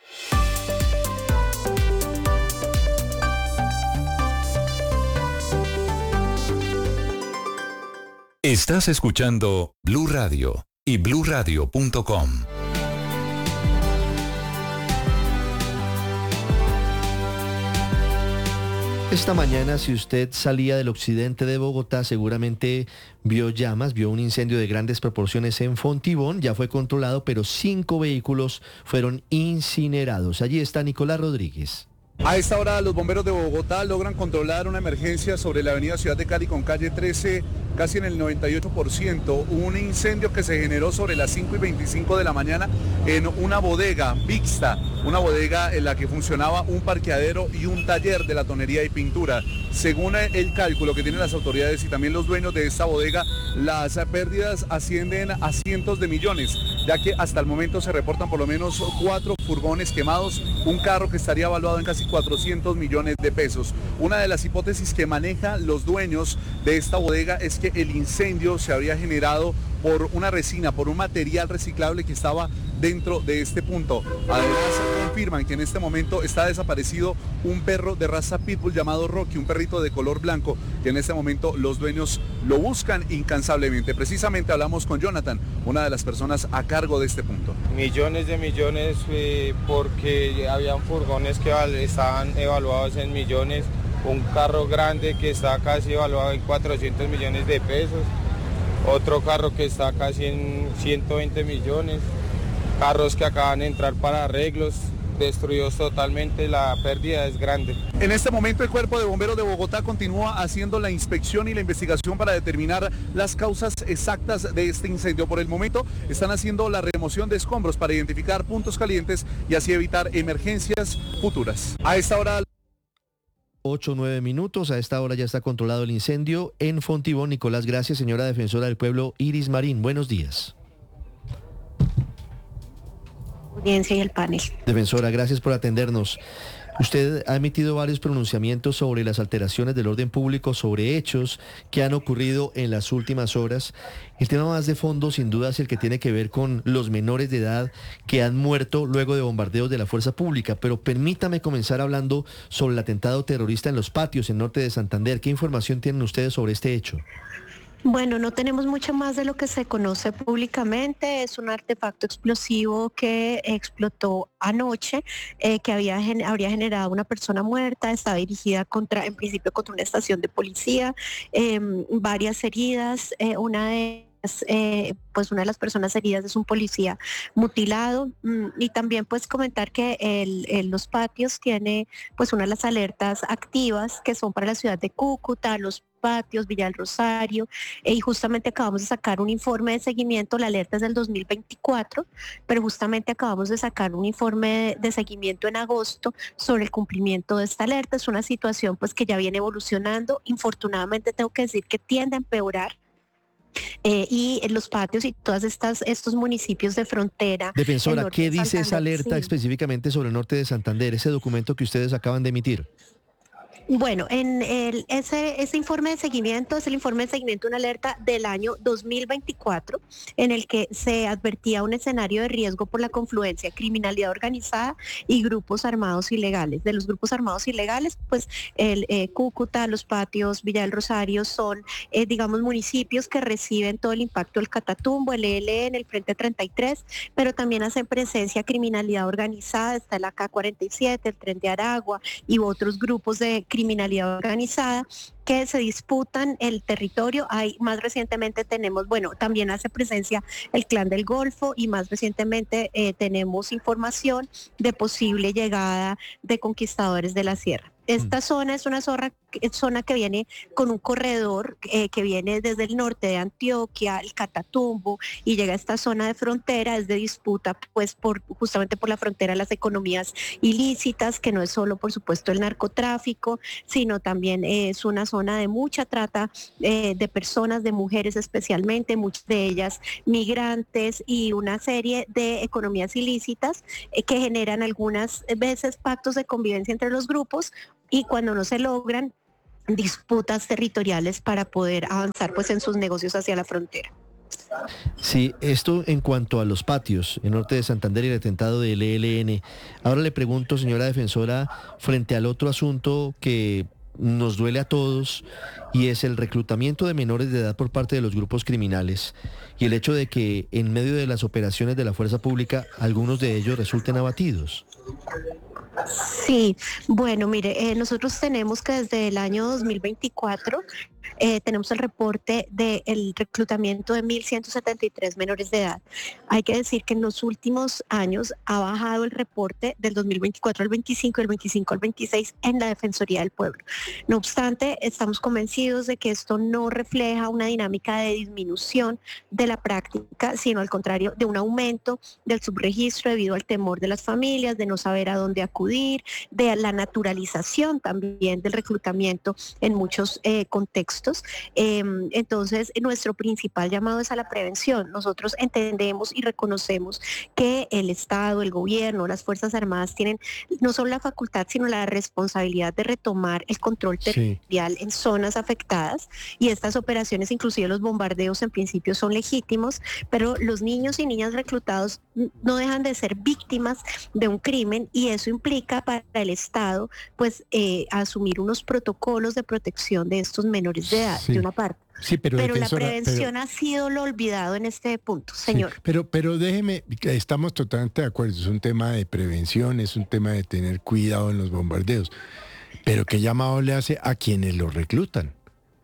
Estás escuchando Blue Radio y blue radio punto com. Esta mañana, si usted salía del occidente de Bogotá, seguramente vio llamas, vio un incendio de grandes proporciones en Fontibón. Ya fue controlado, pero cinco vehículos fueron incinerados. Allí está Nicolás Rodríguez. A esta hora los bomberos de Bogotá logran controlar una emergencia sobre la avenida Ciudad de Cali con calle trece, casi en el noventa y ocho por ciento. Un incendio que se generó sobre las cinco y veinticinco de la mañana en una bodega mixta, una bodega en la que funcionaba un parqueadero y un taller de latonería y pintura. Según el cálculo que tienen las autoridades y también los dueños de esta bodega, las pérdidas ascienden a cientos de millones, ya que hasta el momento se reportan por lo menos cuatro furgones quemados, un carro que estaría evaluado en casi cuatrocientos millones de pesos. Una de las hipótesis que manejan los dueños de esta bodega es que el incendio se habría generado por una resina, por un material reciclable que estaba dentro de este punto. Además, confirman que en este momento está desaparecido un perro de raza pitbull llamado Rocky, un perrito de color blanco, que en este momento los dueños lo buscan incansablemente. Precisamente hablamos con Jonathan, una de las personas a cargo de este punto. Millones de millones eh, porque habían furgones que estaban evaluados en millones, un carro grande que está casi evaluado en cuatrocientos millones de pesos, otro carro que está casi en ciento veinte millones, carros que acaban de entrar para arreglos, destruidos totalmente, la pérdida es grande. En este momento el Cuerpo de Bomberos de Bogotá continúa haciendo la inspección y la investigación para determinar las causas exactas de este incendio. Por el momento están haciendo la remoción de escombros para identificar puntos calientes y así evitar emergencias futuras. A esta hora... ocho, nueve minutos. A esta hora ya está controlado el incendio en Fontibón. Nicolás, gracias, señora defensora del pueblo Iris Marín. Buenos días. Audiencia y el panel. Defensora, gracias por atendernos. Usted ha emitido varios pronunciamientos sobre las alteraciones del orden público, sobre hechos que han ocurrido en las últimas horas. El tema más de fondo, sin duda, es el que tiene que ver con los menores de edad que han muerto luego de bombardeos de la fuerza pública. Pero permítame comenzar hablando sobre el atentado terrorista en Los Patios, en norte de Santander. ¿Qué información tienen ustedes sobre este hecho? Bueno, no tenemos mucho más de lo que se conoce públicamente. Es un artefacto explosivo que explotó anoche, eh, que había, habría generado una persona muerta. Estaba dirigida contra, en principio, contra una estación de policía, eh, varias heridas, eh, una de Eh, pues una de las personas heridas es un policía mutilado, mm, y también pues comentar que el, el Los Patios tiene pues una de las alertas activas que son para la ciudad de Cúcuta, Los Patios, Villa del Rosario, eh, y justamente acabamos de sacar un informe de seguimiento. La alerta es del dos mil veinticuatro, pero justamente acabamos de sacar un informe de, de seguimiento en agosto sobre el cumplimiento de esta alerta. Es una situación pues que ya viene evolucionando. Infortunadamente tengo que decir que tiende a empeorar. Eh, y en Los Patios y todas estas estos municipios de frontera. Defensora, ¿qué dice esa alerta sí. específicamente sobre el norte de Santander, ese documento que ustedes acaban de emitir? Bueno, en el, ese, ese informe de seguimiento es el informe de seguimiento de una alerta del año dos mil veinticuatro, en el que se advertía un escenario de riesgo por la confluencia de criminalidad organizada y grupos armados ilegales. De los grupos armados ilegales, pues el eh, Cúcuta, Los Patios, Villa del Rosario son, eh, digamos, municipios que reciben todo el impacto del Catatumbo, el E L N, el Frente treinta y tres, pero también hacen presencia criminalidad organizada, está el A K cuarenta y siete, el Tren de Aragua y otros grupos de criminalidad organizada que se disputan el territorio. Hay más recientemente tenemos, bueno, también hace presencia el Clan del Golfo y más recientemente eh, tenemos información de posible llegada de conquistadores de la sierra. Esta mm. zona es una zona, zona que viene con un corredor eh, que viene desde el norte de Antioquia, el Catatumbo, y llega a esta zona de frontera, es de disputa pues por justamente por la frontera las economías ilícitas, que no es solo por supuesto el narcotráfico, sino también eh, es una zona de mucha trata eh, de personas, de mujeres especialmente, muchas de ellas migrantes, y una serie de economías ilícitas eh, que generan algunas veces pactos de convivencia entre los grupos, y cuando no se logran, disputas territoriales para poder avanzar pues en sus negocios hacia la frontera. Sí, esto en cuanto a Los Patios, en norte de Santander y el atentado del E L N. Ahora le pregunto, señora defensora, frente al otro asunto que nos duele a todos, y es el reclutamiento de menores de edad por parte de los grupos criminales, y el hecho de que en medio de las operaciones de la fuerza pública algunos de ellos resulten abatidos. Sí, bueno, mire, eh, nosotros tenemos que desde el año dos mil veinticuatro eh, tenemos el reporte del reclutamiento de mil ciento setenta y tres menores de edad. Hay que decir que en los últimos años ha bajado el reporte del dos mil veinticuatro al veinticinco y del veinticinco al veintiséis en la Defensoría del Pueblo. No obstante, estamos convencidos de que esto no refleja una dinámica de disminución de la práctica, sino al contrario, de un aumento del subregistro debido al temor de las familias, de no saber a dónde acudir, de la naturalización también del reclutamiento en muchos eh, contextos. Eh, entonces, nuestro principal llamado es a la prevención. Nosotros entendemos y reconocemos que el Estado, el gobierno, las Fuerzas Armadas tienen no solo la facultad, sino la responsabilidad de retomar el control territorial sí. en zonas afectadas, y estas operaciones, inclusive los bombardeos, en principio son legítimos, pero los niños y niñas reclutados no dejan de ser víctimas de un crimen, y eso implica para el Estado pues eh, asumir unos protocolos de protección de estos menores de edad, sí. de una parte. Sí, pero, pero la defensora, prevención pero, ha sido lo olvidado en este punto, señor. Sí, pero, pero déjeme, estamos totalmente de acuerdo, es un tema de prevención, es un tema de tener cuidado en los bombardeos, pero ¿qué llamado le hace a quienes los reclutan?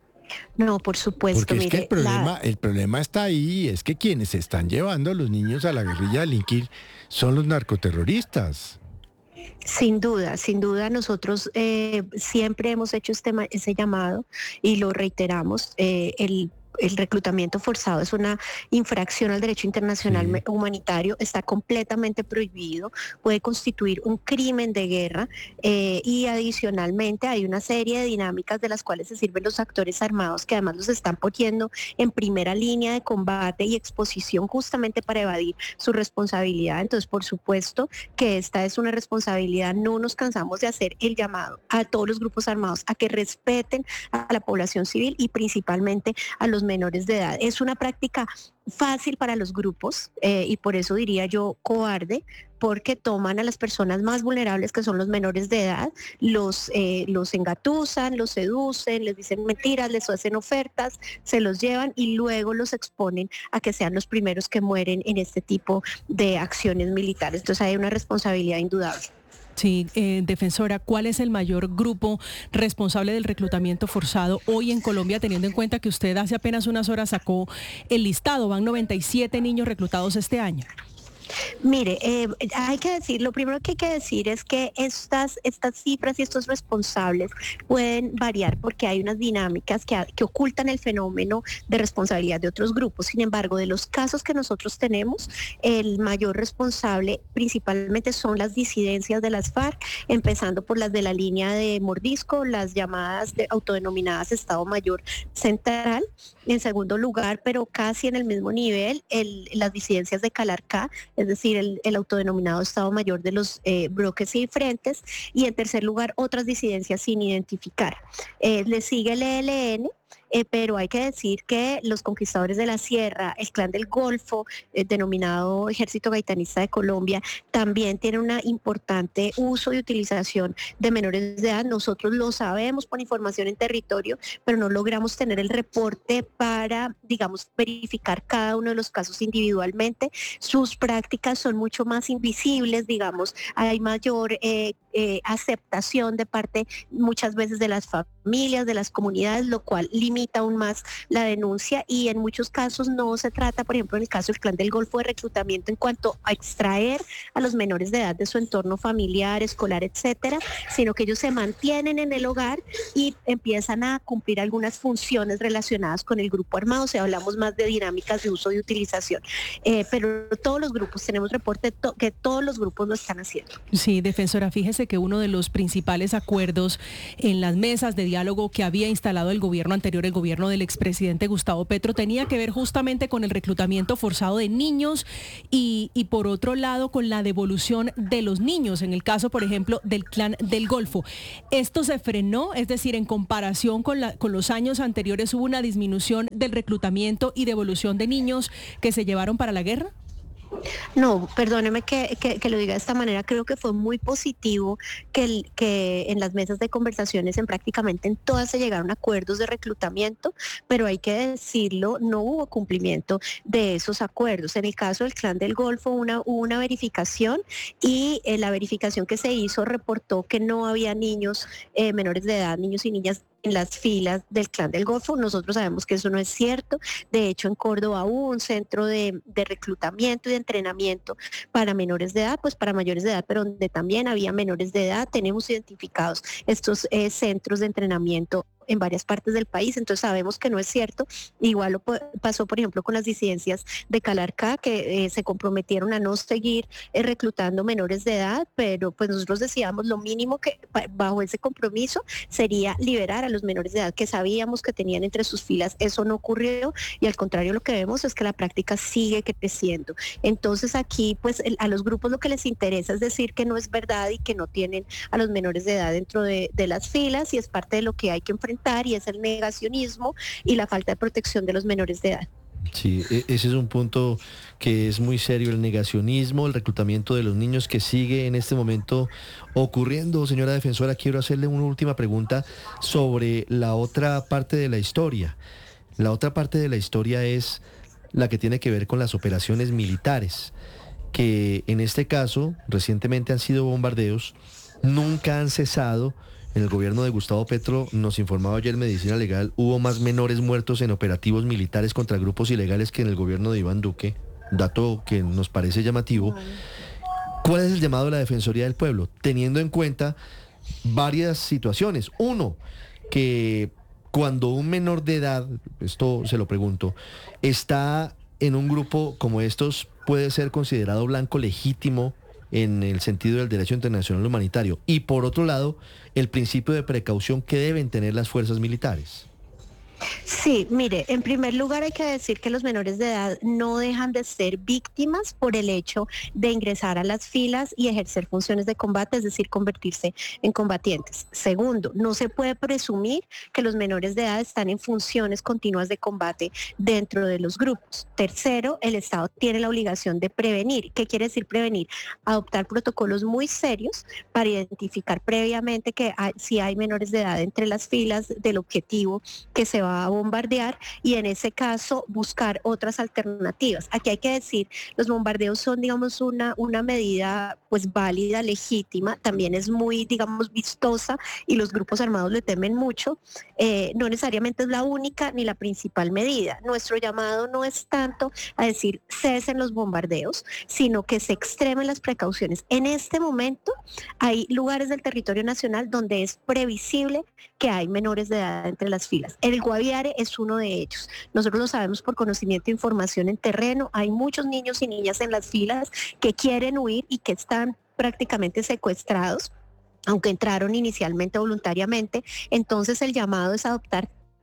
No, por supuesto. Porque es mire, que el problema, la... el problema está ahí, es que quienes están llevando a los niños a la guerrilla a delinquir son los narcoterroristas. Sin duda, sin duda nosotros eh, siempre hemos hecho este, ese llamado y lo reiteramos. Eh, el El reclutamiento forzado es una infracción al derecho internacional sí. humanitario, está completamente prohibido, puede constituir un crimen de guerra eh, y adicionalmente hay una serie de dinámicas de las cuales se sirven los actores armados, que además los están poniendo en primera línea de combate y exposición justamente para evadir su responsabilidad. Entonces, por supuesto que esta es una responsabilidad, no nos cansamos de hacer el llamado a todos los grupos armados a que respeten a la población civil y principalmente a los menores de edad. Es una práctica fácil para los grupos eh, y por eso diría yo cobarde, porque toman a las personas más vulnerables, que son los menores de edad, los, eh, los engatusan, los seducen, les dicen mentiras, les hacen ofertas, se los llevan y luego los exponen a que sean los primeros que mueren en este tipo de acciones militares. Entonces hay una responsabilidad indudable. Sí, eh, defensora, ¿cuál es el mayor grupo responsable del reclutamiento forzado hoy en Colombia, teniendo en cuenta que usted hace apenas unas horas sacó el listado? Van noventa y siete niños reclutados este año. Mire, eh, hay que decir, lo primero que hay que decir es que estas, estas cifras y estos responsables pueden variar porque hay unas dinámicas que, que ocultan el fenómeno de responsabilidad de otros grupos. Sin embargo, de los casos que nosotros tenemos, el mayor responsable principalmente son las disidencias de las FARC, empezando por las de la línea de Mordisco, las llamadas de autodenominadas Estado Mayor Central. En segundo lugar, pero casi en el mismo nivel, el, las disidencias de Calarcá, es decir, el, el autodenominado Estado Mayor de los eh, bloques y frentes, y en tercer lugar, otras disidencias sin identificar. Eh, le sigue el E L N, Eh, pero hay que decir que los conquistadores de la sierra, el clan del Golfo, eh, denominado Ejército Gaitanista de Colombia, también tiene una importante uso y utilización de menores de edad. Nosotros lo sabemos por información en territorio, pero no logramos tener el reporte para, digamos, verificar cada uno de los casos individualmente. Sus prácticas son mucho más invisibles, digamos, hay mayor eh, eh, aceptación de parte muchas veces de las familias, de las comunidades, lo cual limita aún más la denuncia, y en muchos casos no se trata, por ejemplo, en el caso del Clan del Golfo, de reclutamiento en cuanto a extraer a los menores de edad de su entorno familiar, escolar, etcétera, sino que ellos se mantienen en el hogar y empiezan a cumplir algunas funciones relacionadas con el grupo armado. O sea, hablamos más de dinámicas de uso y utilización. Eh, pero todos los grupos, tenemos reporte to- que todos los grupos lo están haciendo. Sí, defensora, fíjese que uno de los principales acuerdos en las mesas de diálogo que había instalado el gobierno anterior, el gobierno del expresidente Gustavo Petro, tenía que ver justamente con el reclutamiento forzado de niños y, y por otro lado con la devolución de los niños, en el caso, por ejemplo, del Clan del Golfo. ¿Esto se frenó? Es decir, en comparación con, la, con los años anteriores, ¿hubo una disminución del reclutamiento y devolución de niños que se llevaron para la guerra? No, perdóneme que, que, que lo diga de esta manera, creo que fue muy positivo que, el, que en las mesas de conversaciones, en prácticamente en todas se llegaron a acuerdos de reclutamiento, pero hay que decirlo, no hubo cumplimiento de esos acuerdos. En el caso del Clan del Golfo una, hubo una verificación y eh, la verificación que se hizo reportó que no había niños eh, menores de edad, niños y niñas en las filas del Clan del Golfo. Nosotros sabemos que eso no es cierto. De hecho, en Córdoba hubo un centro de, de reclutamiento y de entrenamiento para menores de edad, pues para mayores de edad, pero donde también había menores de edad. Tenemos identificados estos eh, centros de entrenamiento en varias partes del país, entonces sabemos que no es cierto. Igual lo pasó, por ejemplo, con las disidencias de Calarcá, que eh, se comprometieron a no seguir eh, reclutando menores de edad, pero pues nosotros decíamos lo mínimo que bajo ese compromiso sería liberar a los menores de edad que sabíamos que tenían entre sus filas. Eso no ocurrió y al contrario lo que vemos es que la práctica sigue creciendo. Entonces aquí pues el, a los grupos lo que les interesa es decir que no es verdad y que no tienen a los menores de edad dentro de, de las filas, y es parte de lo que hay que enfrentar, y es el negacionismo y la falta de protección de los menores de edad. Sí, ese es un punto que es muy serio, el negacionismo, el reclutamiento de los niños que sigue en este momento ocurriendo. Señora defensora, quiero hacerle una última pregunta sobre la otra parte de la historia. La otra parte de la historia es la que tiene que ver con las operaciones militares, que en este caso recientemente han sido bombardeos, nunca han cesado. En el gobierno de Gustavo Petro, nos informaba ayer Medicina Legal, hubo más menores muertos en operativos militares contra grupos ilegales que en el gobierno de Iván Duque, dato que nos parece llamativo. ¿Cuál es el llamado de la Defensoría del Pueblo? Teniendo en cuenta varias situaciones. Uno, que cuando un menor de edad, esto se lo pregunto, está en un grupo como estos, puede ser considerado blanco legítimo en el sentido del derecho internacional humanitario, y por otro lado, el principio de precaución que deben tener las fuerzas militares. Sí, mire, en primer lugar hay que decir que los menores de edad no dejan de ser víctimas por el hecho de ingresar a las filas y ejercer funciones de combate, es decir, convertirse en combatientes. Segundo, no se puede presumir que los menores de edad están en funciones continuas de combate dentro de los grupos. Tercero, el Estado tiene la obligación de prevenir. ¿Qué quiere decir prevenir? Adoptar protocolos muy serios para identificar previamente que hay, si hay menores de edad entre las filas del objetivo que se va a bombardear, y en ese caso buscar otras alternativas. Aquí hay que decir, los bombardeos son, digamos, una, una medida pues válida, legítima, también es muy, digamos, vistosa y los grupos armados le temen mucho. Eh, no necesariamente es la única ni la principal medida. Nuestro llamado no es tanto a decir cesen los bombardeos, sino que se extremen las precauciones. En este momento hay lugares del territorio nacional donde es previsible que hay menores de edad entre las filas. El Guaviare es uno de ellos. Nosotros lo sabemos por conocimiento e información en terreno. Hay muchos niños y niñas en las filas que quieren huir y que están prácticamente secuestrados, aunque entraron inicialmente voluntariamente. Entonces el llamado es adoptar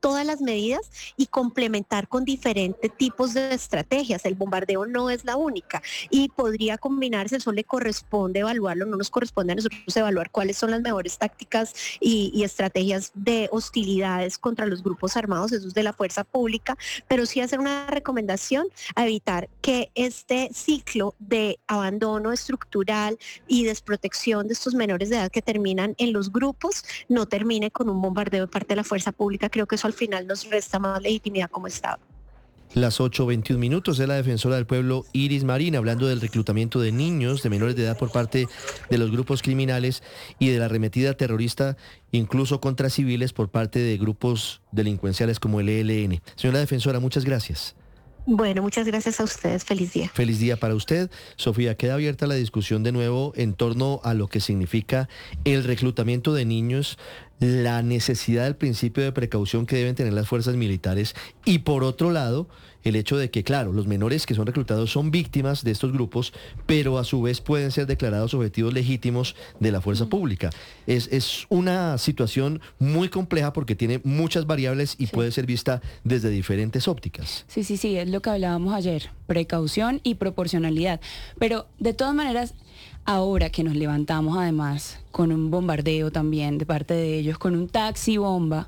todas las medidas y complementar con diferentes tipos de estrategias. El bombardeo no es la única y podría combinarse, eso le corresponde evaluarlo, no nos corresponde a nosotros evaluar cuáles son las mejores tácticas y, y estrategias de hostilidades contra los grupos armados, eso es de la fuerza pública, pero sí hacer una recomendación a evitar que este ciclo de abandono estructural y desprotección de estos menores de edad que terminan en los grupos no termine con un bombardeo de parte de la fuerza pública. Creo que eso al final nos resta más legitimidad como Estado. Las ocho veintiún minutos es la defensora del pueblo Iris Marín hablando del reclutamiento de niños, de menores de edad por parte de los grupos criminales y de la arremetida terrorista incluso contra civiles por parte de grupos delincuenciales como el E L N. Señora defensora, muchas gracias. Bueno, muchas gracias a ustedes. Feliz día. Feliz día para usted. Sofía, queda abierta la discusión de nuevo en torno a lo que significa el reclutamiento de niños, la necesidad del principio de precaución que deben tener las fuerzas militares y por otro lado, el hecho de que, claro, los menores que son reclutados son víctimas de estos grupos, pero a su vez pueden ser declarados objetivos legítimos de la fuerza pública. Es, es una situación muy compleja porque tiene muchas variables y sí. puede ser vista desde diferentes ópticas. Sí, sí, sí, es lo que hablábamos ayer, precaución y proporcionalidad. Pero de todas maneras, ahora que nos levantamos además con un bombardeo también de parte de ellos, con un taxi bomba,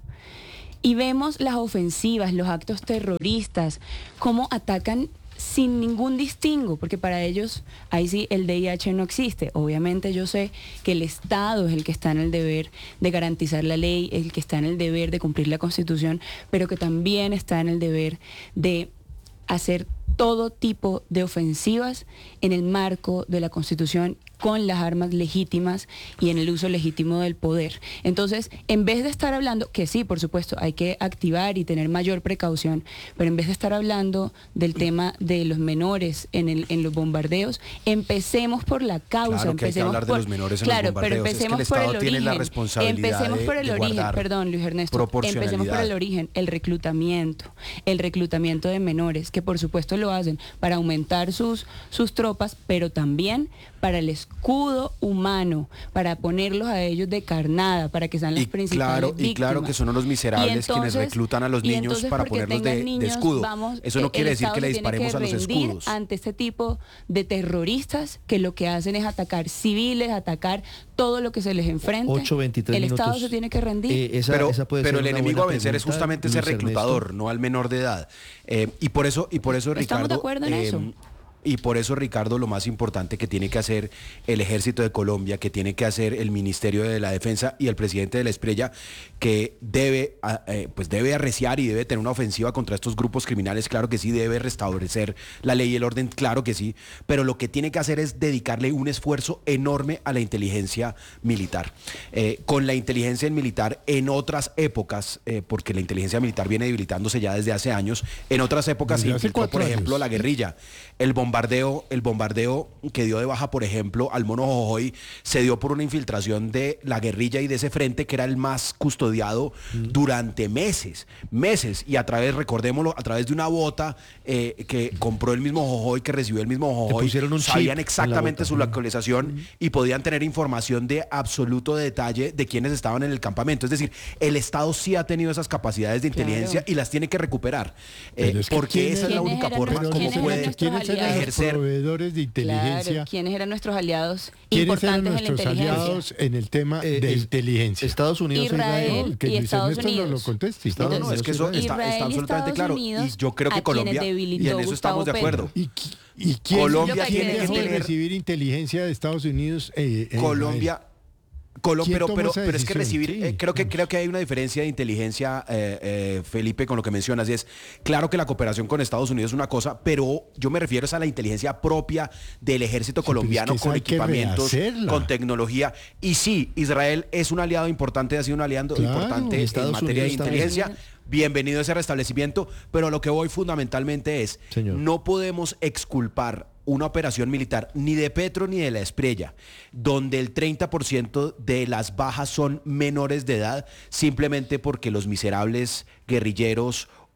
y vemos las ofensivas, los actos terroristas, cómo atacan sin ningún distingo, porque para ellos ahí sí el D I H no existe. Obviamente yo sé que el Estado es el que está en el deber de garantizar la ley, el que está en el deber de cumplir la Constitución, pero que también está en el deber de hacer todo tipo de ofensivas en el marco de la Constitución, con las armas legítimas y en el uso legítimo del poder. Entonces, en vez de estar hablando, que sí, por supuesto, hay que activar y tener mayor precaución, pero en vez de estar hablando del tema de los menores en, el, en los bombardeos, empecemos por la causa. Claro que hay que hablar por, de los menores en claro, los bombardeos. pero empecemos es que el Estado por el tiene origen. la responsabilidad empecemos de, por el de origen, perdón, Luis Ernesto. Empecemos por el origen, el reclutamiento, el reclutamiento de menores, que por supuesto lo hacen para aumentar sus, sus tropas, pero también para el escudo humano, para ponerlos a ellos de carnada, para que sean las y principales claro, víctimas. Y claro que son unos miserables entonces, quienes reclutan a los niños para ponerlos de, niños, de escudo. Vamos, Eso no quiere decir Estado que le se tiene disparemos que a los rendir escudos. ante este tipo de terroristas que lo que hacen es atacar civiles, atacar todo lo que se les enfrente. ocho veintitrés el minutos. Estado se tiene que rendir. Eh, esa, pero esa puede pero ser el una enemigo a buena vencer es pregunta, justamente ese Luis reclutador, Ernesto. no al menor de edad. Eh, y por eso, y por eso Ricardo. ¿Estamos de acuerdo en eh, eso? Y por eso, Ricardo, lo más importante que tiene que hacer el Ejército de Colombia, que tiene que hacer el Ministerio de la Defensa y el presidente de la Espriella, que debe, eh, pues debe arreciar y debe tener una ofensiva contra estos grupos criminales, claro que sí, debe restablecer la ley y el orden, claro que sí, pero lo que tiene que hacer es dedicarle un esfuerzo enorme a la inteligencia militar. Eh, con la inteligencia militar en otras épocas, eh, porque la inteligencia militar viene debilitándose ya desde hace años, en otras épocas se infiltró, por ejemplo, años. la guerrilla. El bombardeo, el bombardeo que dio de baja, por ejemplo, al Mono Jojoy, se dio por una infiltración de la guerrilla y de ese frente que era el más custodiado mm. durante meses, meses, y a través, recordémoslo, a través de una bota eh, que compró el mismo Jojoy, que recibió el mismo Jojoy, sabían exactamente su localización mm. y podían tener información de absoluto detalle de quienes estaban en el campamento. Es decir, el Estado sí ha tenido esas capacidades de inteligencia claro. y las tiene que recuperar, eh, es que porque esa es la única forma como puede ejercer proveedores de inteligencia. Claro, ¿quiénes eran nuestros aliados importantes eran en la nuestros inteligencia? aliados en el tema eh, de inteligencia. Estados Unidos Israel, Israel que y Luis Estados Ernesto Unidos. no lo conteste. No, no, es que eso está, está absolutamente claro. Y yo creo que Colombia, y en eso estamos de acuerdo. ¿Y, y quién, Colombia tiene que dejó de tener recibir inteligencia de Estados Unidos? Eh, eh, Colombia... Colo, pero pero, pero es que recibir, sí, eh, creo que creo que hay una diferencia de inteligencia, eh, eh, Felipe, con lo que mencionas, y es claro que la cooperación con Estados Unidos es una cosa, pero yo me refiero a la inteligencia propia del ejército sí, colombiano, es que con equipamientos, con tecnología. Y sí, Israel es un aliado importante, ha sido un aliado claro, importante en materia de inteligencia. Bienvenido a ese restablecimiento, pero a lo que voy fundamentalmente es, Señor. no podemos exculpar una operación militar ni de Petro ni de la Espriella, donde el treinta por ciento de las bajas son menores de edad, simplemente porque los miserables guerrilleros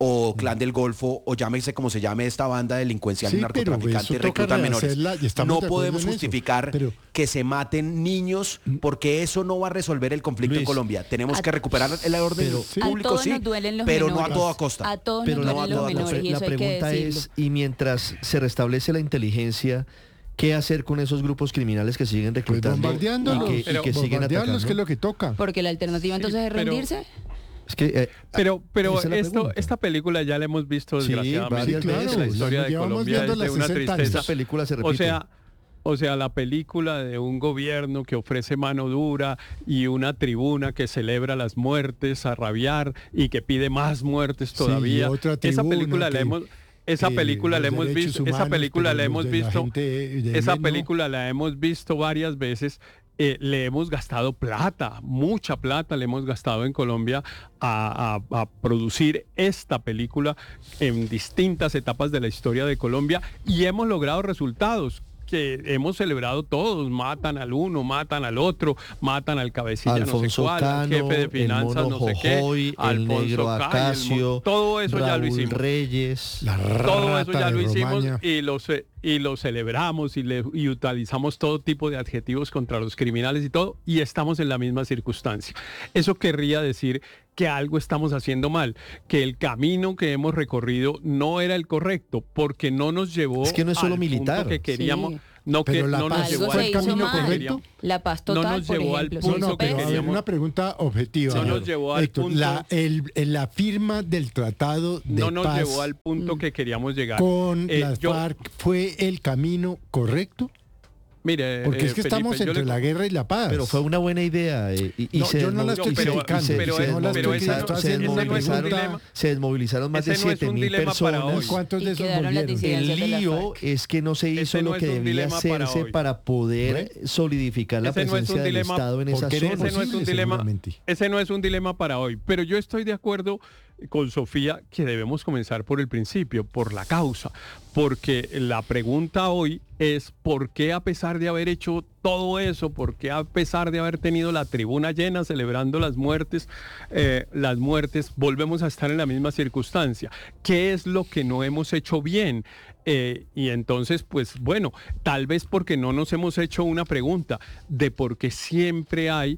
o Clan del Golfo, o llámese como se llame esta banda delincuencial Sí, y pero narcotraficante, eso toca reclutan menores. rehacerla y estamos No de acuerdo podemos en eso, justificar pero- que se maten niños, porque eso no va a resolver el conflicto Luis, en Colombia. Tenemos a- que recuperar el orden pero- público, a todos sí, nos duelen los pero menores. no a toda costa. A todos Pero nos la, duelen la- los la menores pre- y la eso hay que pregunta decirlo. es, y mientras se restablece la inteligencia, ¿qué hacer con esos grupos criminales que siguen Pues reclutando bombardeándolos, y que, y pero que siguen bombardearlos, atacando? que es lo que toca. Porque la alternativa entonces es pero- rendirse. Es que, eh, Pero, pero esa es la esto, pregunta. esta película ya la hemos visto Sí, desgraciadamente. varias veces. La historia La de llevamos Colombia es viéndola de una sesenta años. tristeza. Esa película se O repite. sea, o sea, la película de un gobierno que ofrece mano dura y una tribuna que celebra las muertes a rabiar y que pide más muertes Sí, todavía. otra Esa tribuna película la que- hemos esa que película la los hemos derechos visto, esa humanos, película pero la los hemos de la visto, gente de esa bien, ¿no? película la hemos visto varias veces. Eh, le hemos gastado plata, mucha plata le hemos gastado en Colombia a, a- a producir esta película en distintas etapas de la historia de Colombia y hemos logrado resultados que hemos celebrado todos. Matan al uno, matan al otro, matan al cabecilla Alfonso no sé cuál, al Cano, jefe de finanzas el mono no sé qué, Jojoy, el Alfonso negro Cano, el mo- Acacio, todo eso ya lo Raúl hicimos. Reyes, La Todo eso rata ya de lo hicimos Romaña. y lo, ce- y lo celebramos y, le, y utilizamos todo tipo de adjetivos contra los criminales y todo, y estamos en la misma circunstancia. Eso querría decir que algo estamos haciendo mal, que el camino que hemos recorrido no era el correcto, porque no nos llevó Es que no es solo al punto militar. que queríamos. Sí. No, que Pero la no nos paz llevó Algo fue al el se hizo camino punto que mal. correcto. queríamos. La paz No total, nos por llevó al ejemplo. No, punto no, que pero a ver, queríamos. una pregunta objetiva. No nos Héctor. llevó al Héctor, punto- La, el- el- la firma del tratado de No nos paz llevó al punto que queríamos llegar. con Eh, las yo- FARC fue el camino correcto. Mire, Porque eh, es que Felipe, estamos yo entre le- la guerra y la paz. pero fue una buena idea eh, y, y No, se yo no la desmo- estoy y se- y criticando, se- pero se es- desmovilizaron- pero ese no- se ese no es un desmovilizaron- dilema. se desmovilizaron más de Ese no es siete un mil dilema para personas. hoy. ¿Cuántos Y de esos quedaron las volvieron? disidencias El de la lío FARC. es que no se hizo Ese no lo es que un debía dilema para hacerse hoy. para poder solidificar la Ese no es un presencia del dilema- Estado en esa porque era zona. Ese no es un posible, dilema, seguramente. ese no es un dilema para hoy, pero yo estoy de acuerdo con Sofía que debemos comenzar por el principio, por la causa, porque la pregunta hoy es ¿por qué a pesar de haber hecho todo eso, por qué a pesar de haber tenido la tribuna llena celebrando las muertes, eh, las muertes, volvemos a estar en la misma circunstancia? ¿Qué es lo que no hemos hecho bien? Eh, y entonces, pues bueno, tal vez porque no nos hemos hecho una pregunta de por qué siempre hay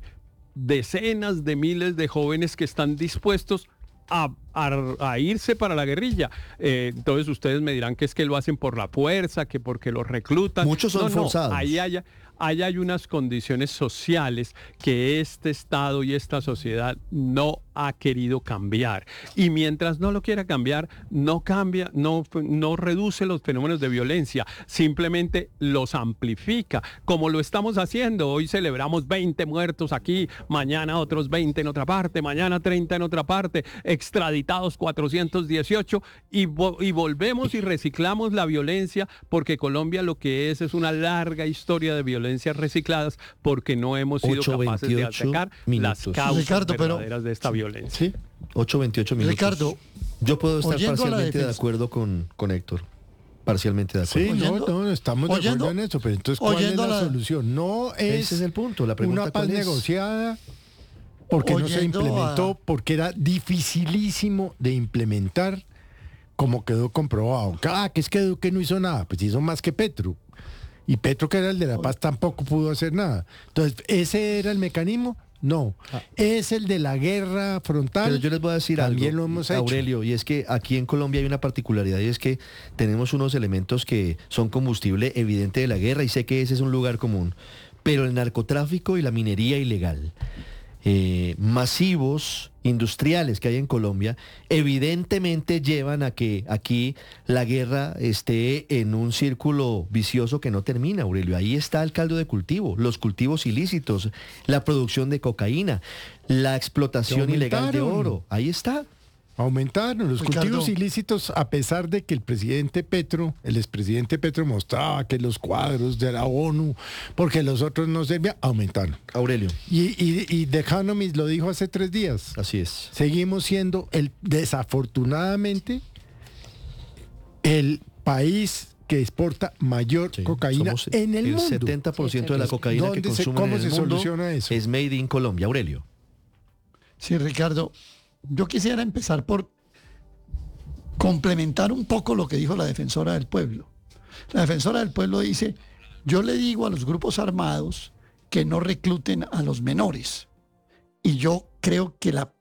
decenas de miles de jóvenes que están dispuestos a, a- a irse para la guerrilla. Eh, entonces ustedes me dirán que es que lo hacen por la fuerza, que porque los reclutan. Muchos son No, no, forzados. ahí hay, ahí hay unas condiciones sociales que este Estado y esta sociedad no ha querido cambiar. Y mientras no lo quiera cambiar, no cambia, no, no reduce los fenómenos de violencia, simplemente los amplifica, como lo estamos haciendo. Hoy celebramos veinte muertos aquí, mañana otros veinte en otra parte, mañana treinta en otra parte, extraditados cuatrocientos dieciocho y, vo- y volvemos y reciclamos la violencia, porque Colombia lo que es es una larga historia de violencias recicladas, porque no hemos sido ocho capaces de veintiocho atacar las minutos. causas Ricardo, pero- verdaderas de esta violencia. Sí, ocho veintiocho minutos. Ricardo, yo puedo estar oyendo a la parcialmente de defensa- acuerdo con, con Héctor. Parcialmente de acuerdo. Sí, no, Oyendo- no, estamos de oyendo- acuerdo en eso, pero entonces ¿cuál es oyendo la, la- solución? No es, Ese es el punto, la pregunta una paz cuál es. negociada porque no se Oyendo implementó, a- porque era dificilísimo de implementar, como quedó comprobado. Ah, que es que Duque no hizo nada, pues hizo más que Petro. Y Petro, que era el de la paz, tampoco pudo hacer nada. Entonces, ¿ese era el mecanismo? No. Es el de la guerra frontal. Pero yo les voy a decir También algo, lo hemos hecho. Aurelio, y es que aquí en Colombia hay una particularidad, y es que tenemos unos elementos que son combustible evidente de la guerra, y sé que ese es un lugar común, pero el narcotráfico y la minería ilegal, eh, masivos, industriales que hay en Colombia, evidentemente llevan a que aquí la guerra esté en un círculo vicioso que no termina, Aurelio. Ahí está el caldo de cultivo, los cultivos ilícitos, la producción de cocaína, la explotación Que ilegal de aumentaron. oro. Ahí está. Aumentaron los Ricardo. cultivos ilícitos, a pesar de que el presidente Petro, el expresidente Petro mostraba que los cuadros de la ONU, porque los otros no servían, aumentaron. Aurelio. Y, y, y The Economist lo dijo hace tres días. Así es. Seguimos siendo, el desafortunadamente, el país que exporta mayor cocaína Somos en el, el mundo. setenta por ciento de la cocaína que ¿Dónde se- consumen ¿Cómo en el se mundo soluciona eso? es made in Colombia, Aurelio. Sí, Ricardo, yo quisiera empezar por complementar un poco lo que dijo la defensora del pueblo. La defensora del pueblo dice, yo le digo a los grupos armados que no recluten a los menores. Y yo creo que la,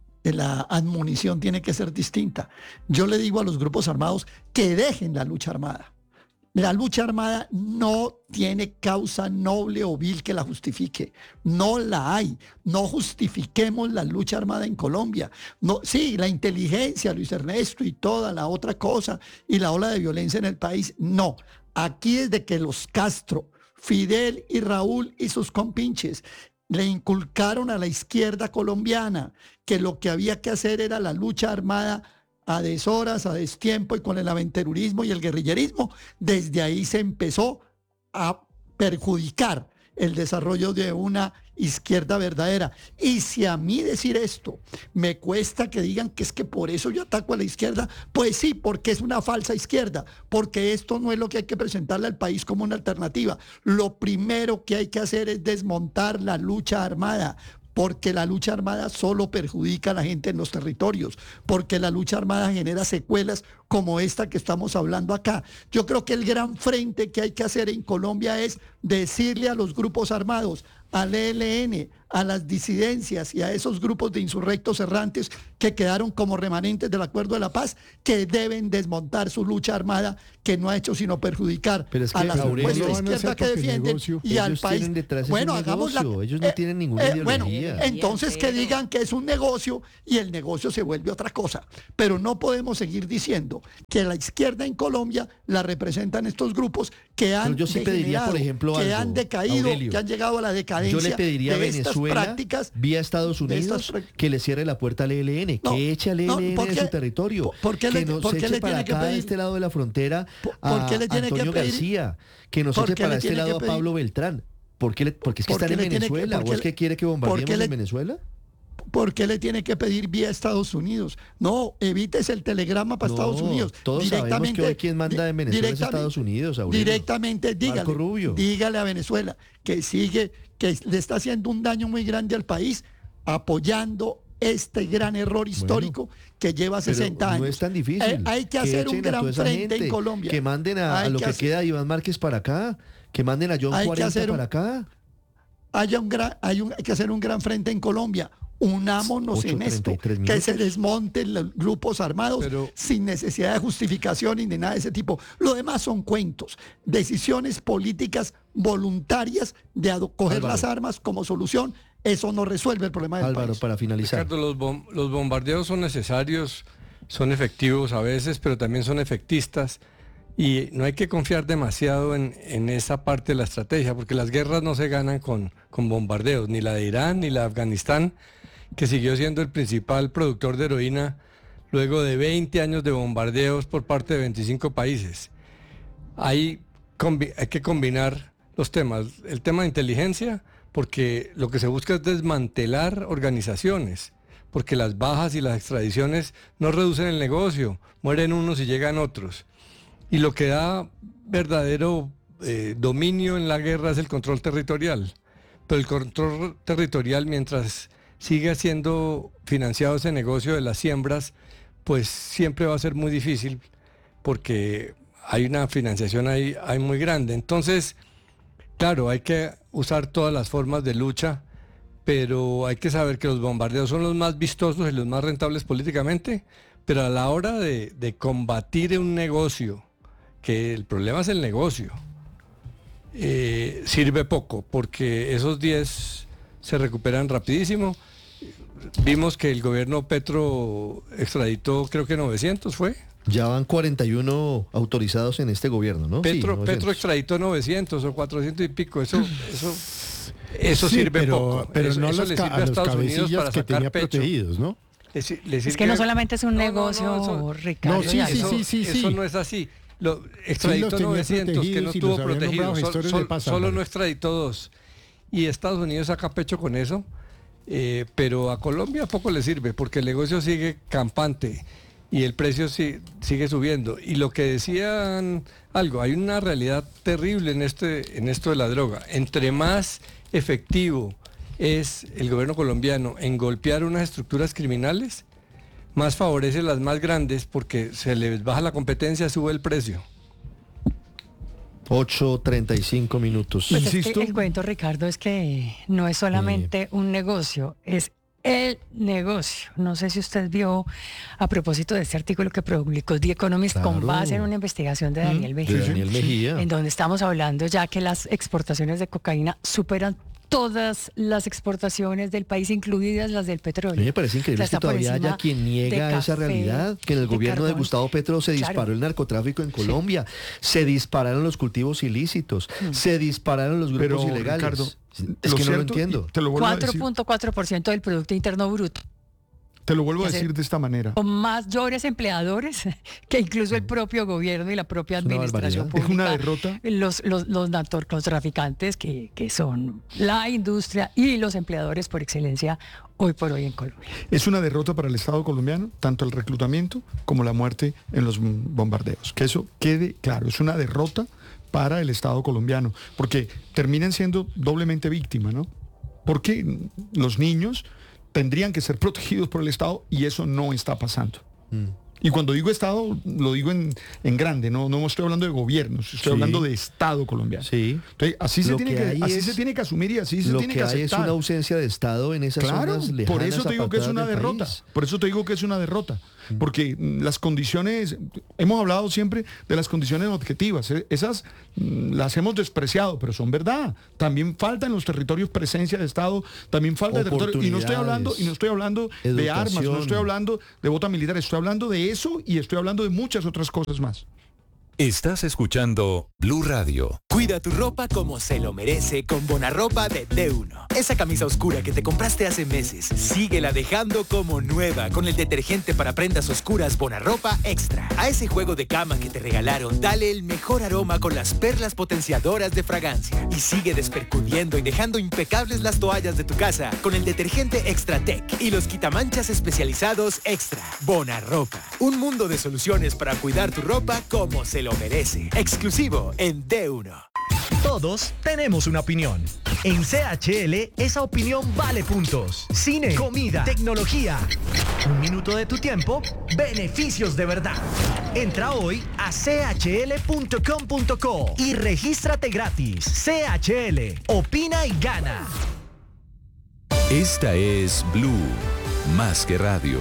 la admonición tiene que ser distinta. Yo le digo a los grupos armados que dejen la lucha armada. La lucha armada no tiene causa noble o vil que la justifique. No la hay. No justifiquemos la lucha armada en Colombia. No, sí, la inteligencia, Luis Ernesto, y toda la otra cosa, y la ola de violencia en el país, no. Aquí desde que los Castro, Fidel y Raúl y sus compinches le inculcaron a la izquierda colombiana que lo que había que hacer era la lucha armada a deshoras, a destiempo y con el aventurerismo y el guerrillerismo, desde ahí se empezó a perjudicar el desarrollo de una izquierda verdadera. Y si a mí decir esto me cuesta que digan que es que por eso yo ataco a la izquierda, pues sí, porque es una falsa izquierda, porque esto no es lo que hay que presentarle al país como una alternativa. Lo primero que hay que hacer es desmontar la lucha armada, porque la lucha armada solo perjudica a la gente en los territorios, porque la lucha armada genera secuelas como esta que estamos hablando acá. Yo creo que el gran frente que hay que hacer en Colombia es decirle a los grupos armados, al E L N, a las disidencias y a esos grupos de insurrectos errantes que quedaron como remanentes del Acuerdo de la Paz, que deben desmontar su lucha armada, que no ha hecho sino perjudicar Pero es que, a la Aurelio, supuesta no izquierda que defienden negocio. y al Ellos país. tienen detrás Bueno, un hagamos la, negocio. Ellos no eh, tienen ninguna eh, ideología. Bueno, entonces que digan que es un negocio y el negocio se vuelve otra cosa. Pero no podemos seguir diciendo que la izquierda en Colombia la representan estos grupos que han Pero yo sí pediría, por ejemplo, que algo, han decaído, Aurelio. que han llegado a la decadencia. Yo le pediría a de estas Venezuela, prácticas, vía Estados de estas Unidos, que le cierre la puerta al E L N, No, que eche al no, E L N ¿por de qué- su territorio, por qué que le- nos por qué eche le para tiene que acá, de pedir- este lado de la frontera, ¿Por a qué le tiene que Antonio pedir- García, que nos por eche qué para le este tiene lado que a Pablo pedir- Beltrán. ¿Por qué, le- porque es que ¿Por están qué en le tiene que- Venezuela? por ¿O qué es que le- quiere que por qué bombardeemos le- en Venezuela? ¿Por qué le tiene que pedir vía Estados Unidos? No, evites el telegrama para No, Estados Unidos. todos sabemos que hoy quien manda en Venezuela es directamente- Estados Unidos, Aurelio. Directamente, dígale, Marco Rubio. dígale a Venezuela que sigue, que le está haciendo un daño muy grande al país, apoyando este gran error histórico que lleva Pero sesenta años. no es tan difícil. Eh, hay que hacer un echen a toda gran esa frente gente, en Colombia. Que manden a, a Hay lo que que, hacer- queda a Iván Márquez para acá. Que manden a John Hay que cuarenta hacer un- para acá. Haya un gran, hay, un- hay que hacer un gran frente en Colombia. Unámonos en esto, ocho, treinta y tres que minutos. se desmonten los grupos armados sin necesidad de justificación ni de nada de ese tipo. Lo demás son cuentos, decisiones políticas voluntarias de ado- coger Álvaro. las armas como solución. Eso no resuelve el problema del Álvaro, país. para finalizar. Ricardo, los, bom- los bombardeos son necesarios, son efectivos a veces, pero también son efectistas. Y no hay que confiar demasiado en, en esa parte de la estrategia, porque las guerras no se ganan con, con bombardeos, ni la de Irán, ni la de Afganistán, que siguió siendo el principal productor de heroína luego de veinte años de bombardeos por parte de veinticinco países. Hay, combi- hay que combinar los temas. El tema de inteligencia, porque lo que se busca es desmantelar organizaciones, porque las bajas y las extradiciones no reducen el negocio, mueren unos y llegan otros. Y lo que da verdadero eh, dominio en la guerra es el control territorial. Pero el control territorial, mientras siga siendo financiado ese negocio de las siembras, pues siempre va a ser muy difícil porque hay una financiación ahí, ahí muy grande. Entonces, claro, hay que usar todas las formas de lucha, pero hay que saber que los bombardeos son los más vistosos y los más rentables políticamente, pero a la hora de, de combatir un negocio, que el problema es el negocio, eh, sirve poco, porque esos diez se recuperan rapidísimo. Vimos que el gobierno Petro extraditó, creo que novecientos fue. Ya van cuarenta y uno autorizados en este gobierno, ¿no? Petro, Sí, novecientos. Petro extraditó novecientos o cuatrocientos y pico, eso, eso, eso Sí, sirve pero- poco. pero eso, no eso los le ca- sirve a a los Estados Unidos cabecillas para que sacar tenía pecho. protegidos, ¿no? Le si- le Es que sirve- no solamente es un No, no, no, negocio, eso- Ricardo. No, sí, ya, sí, eso- sí, sí, Eso sí. no es así. Lo Sí extraditó los tenía novecientos, que no protegidos y tuvo los había protegidos. nombrado Sol- gestores sol- de paz, solo Álvaro. no extraditó dos. Y Estados Unidos saca pecho con eso. eh, pero a Colombia poco le sirve porque el negocio sigue campante y el precio si- sigue subiendo. Y lo que decían algo, hay una realidad terrible en, este, en esto de la droga. Entre más efectivo es el gobierno colombiano en golpear unas estructuras criminales, más favorece las más grandes porque se les baja la competencia, sube el precio. ocho treinta y cinco minutos. Pues es que el cuento, Ricardo, es que no es solamente un negocio, es el negocio. No sé si usted vio, a propósito de este artículo que publicó The Economist, Claro. con base en una investigación de Daniel De Mejía, Daniel Mejía. en donde estamos hablando ya que las exportaciones de cocaína superan todas las exportaciones del país, incluidas las del A petróleo. mí me parece increíble O sea, que está por todavía encima haya quien niega de esa café, realidad, que en el de gobierno de carbón. Gustavo Petro se Claro. disparó el narcotráfico en Colombia, se dispararon los cultivos ilícitos, se dispararon los grupos Pero, ilegales. Ricardo, es lo que no lo cierto, entiendo. y te lo vuelvo a cuatro decir, punto cuatro por ciento del Producto Interno Bruto. te lo vuelvo a Hacer- decir de esta manera. Con mayores empleadores que incluso el propio gobierno y la propia Es una administración barbaridad. pública. Es una derrota. Los, los, los narcotraficantes que, que son la industria y los empleadores por excelencia hoy por hoy en Colombia. Es una derrota para el Estado colombiano, tanto el reclutamiento como la muerte en los mm, bombardeos. Que eso quede claro, es una derrota para el Estado colombiano, porque terminan siendo doblemente víctimas, ¿no? Porque los niños tendrían que ser protegidos por el Estado y eso no está pasando. Mm. Y cuando digo Estado, lo digo en, en grande, no, no estoy hablando de gobiernos, estoy Sí. hablando de Estado colombiano. Sí. Entonces, así, se Lo tiene, que que, hay así es- se tiene que asumir y así se Lo tiene que que hay es aceptar. una ausencia de Estado en esas Claro, zonas lejanas, por eso te digo que es apartadas una del derrota. país. Por eso te digo que es una derrota. Porque mm, las condiciones, hemos hablado siempre de las condiciones objetivas. eh, Esas mm, las hemos despreciado, pero son verdad. También falta en los territorios presencia de Estado, también falta de territorio. Y no estoy hablando, y no estoy hablando de armas, no Educación. estoy hablando de bota militar, estoy hablando de eso y estoy hablando de muchas otras cosas más. Estás escuchando Blue Radio. Cuida tu ropa como se lo merece con Bonarropa de D uno. Esa camisa oscura que te compraste hace meses, síguela dejando como nueva con el detergente para prendas oscuras Bonarropa Extra. A ese juego de cama que te regalaron, dale el mejor aroma con las perlas potenciadoras de fragancia. Y sigue despercudiendo y dejando impecables las toallas de tu casa con el detergente Extra Tech y los quitamanchas especializados Extra. Bonarropa. Un mundo de soluciones para cuidar tu ropa como se lo merece. Exclusivo en D uno. Todos tenemos una opinión. En C H L, esa opinión vale puntos. Cine, comida, tecnología. Un minuto de tu tiempo, beneficios de verdad. Entra hoy a c h l punto com punto co y regístrate gratis. C H L, opina y gana. Esta es Blue, más que radio.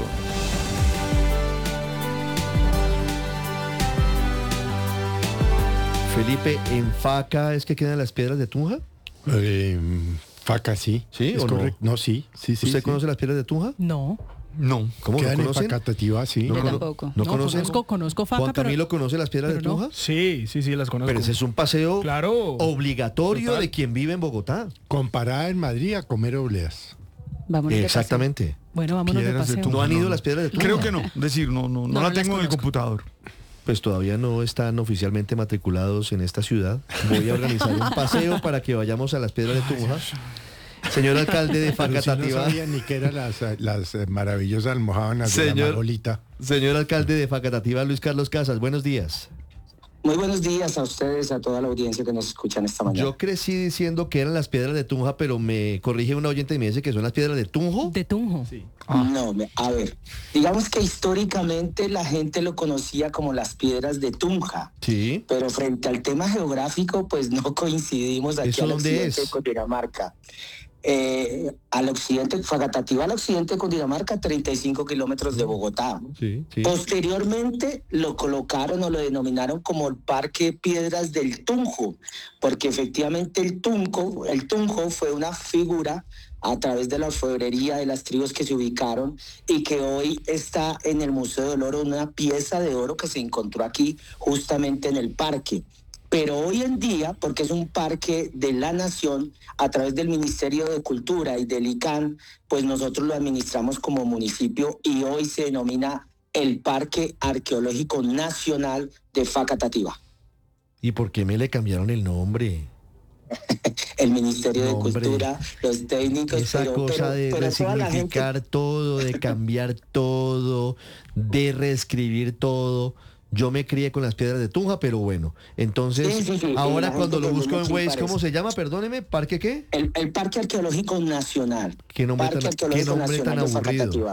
Felipe, ¿en Faca es que quedan las piedras de Tunja? Eh, Faca sí. ¿Sí es o no? correcto. No, sí, sí, sí. ¿Usted sí. conoce las piedras de Tunja? No. No. ¿Cómo Quedan no en conocen? Facatativá, sí. ¿No Yo cono- tampoco. ¿No No, conocen? conozco, conozco Faca, ¿Juan pero- Camilo conoce las piedras de pero no. Tunja? Sí, sí, sí, las conozco. Pero ese es un paseo Claro. obligatorio Total. de quien vive en Bogotá. Comparada en Madrid a comer obleas. Vámonos de Exactamente. Bueno, vámonos de Piedras de paseo. Tunja, ¿No han no, ido no. las piedras de Tunja? Creo que no. Es decir, no, no, no, No, la no las tengo en el conozco. computador. Pues todavía no están oficialmente matriculados en esta ciudad. Voy a organizar un paseo para que vayamos a las piedras de Tunja. Señor alcalde de Pero si no Facatativá. sabía ni que eran las, las eh, maravillosas almojábanas de la Señor, Margolita. señor alcalde de Facatativá, Luis Carlos Casas, buenos días. Muy buenos días a ustedes, a toda la audiencia que nos escuchan esta mañana. Yo crecí diciendo que eran las piedras de Tunja, pero me corrige una oyente y me dice que son las piedras de Tunjo. De Tunjo. Sí. No, me- a ver, digamos que históricamente la gente lo conocía como las piedras de Tunja, Sí. pero frente al tema geográfico, pues no coincidimos aquí ¿Eso al dónde occidente es? de Cundinamarca. Eh, al occidente, Facatativá al occidente de Cundinamarca, treinta y cinco kilómetros de Bogotá. Sí, sí. Posteriormente lo colocaron o lo denominaron como el Parque Piedras del Tunjo, porque efectivamente el Tunjo, el Tunjo fue una figura a través de la orfebrería de las tribus que se ubicaron y que hoy está en el Museo del Oro, una pieza de oro que se encontró aquí justamente en el parque. Pero hoy en día, porque es un parque de la nación, a través del Ministerio de Cultura y del I C A N, pues nosotros lo administramos como municipio y hoy se denomina el Parque Arqueológico Nacional de Facatativá. ¿Y por qué me le cambiaron el nombre? El Ministerio No, de hombre. Cultura, los técnicos, Esa pero, cosa pero- de pero toda la gente- resignificar todo, de cambiar todo, de reescribir todo. Yo me crié con las piedras de Tunja, pero bueno. Entonces, Sí, sí, sí, ahora la cuando gente lo que busco en mucho Waze, parece. ¿cómo se llama? Perdóneme, ¿parque qué? El, el Parque Arqueológico Nacional. ¿Qué nombre Parque tan- Arqueológico qué nombre tan Nacional de aburrido? Facatativá.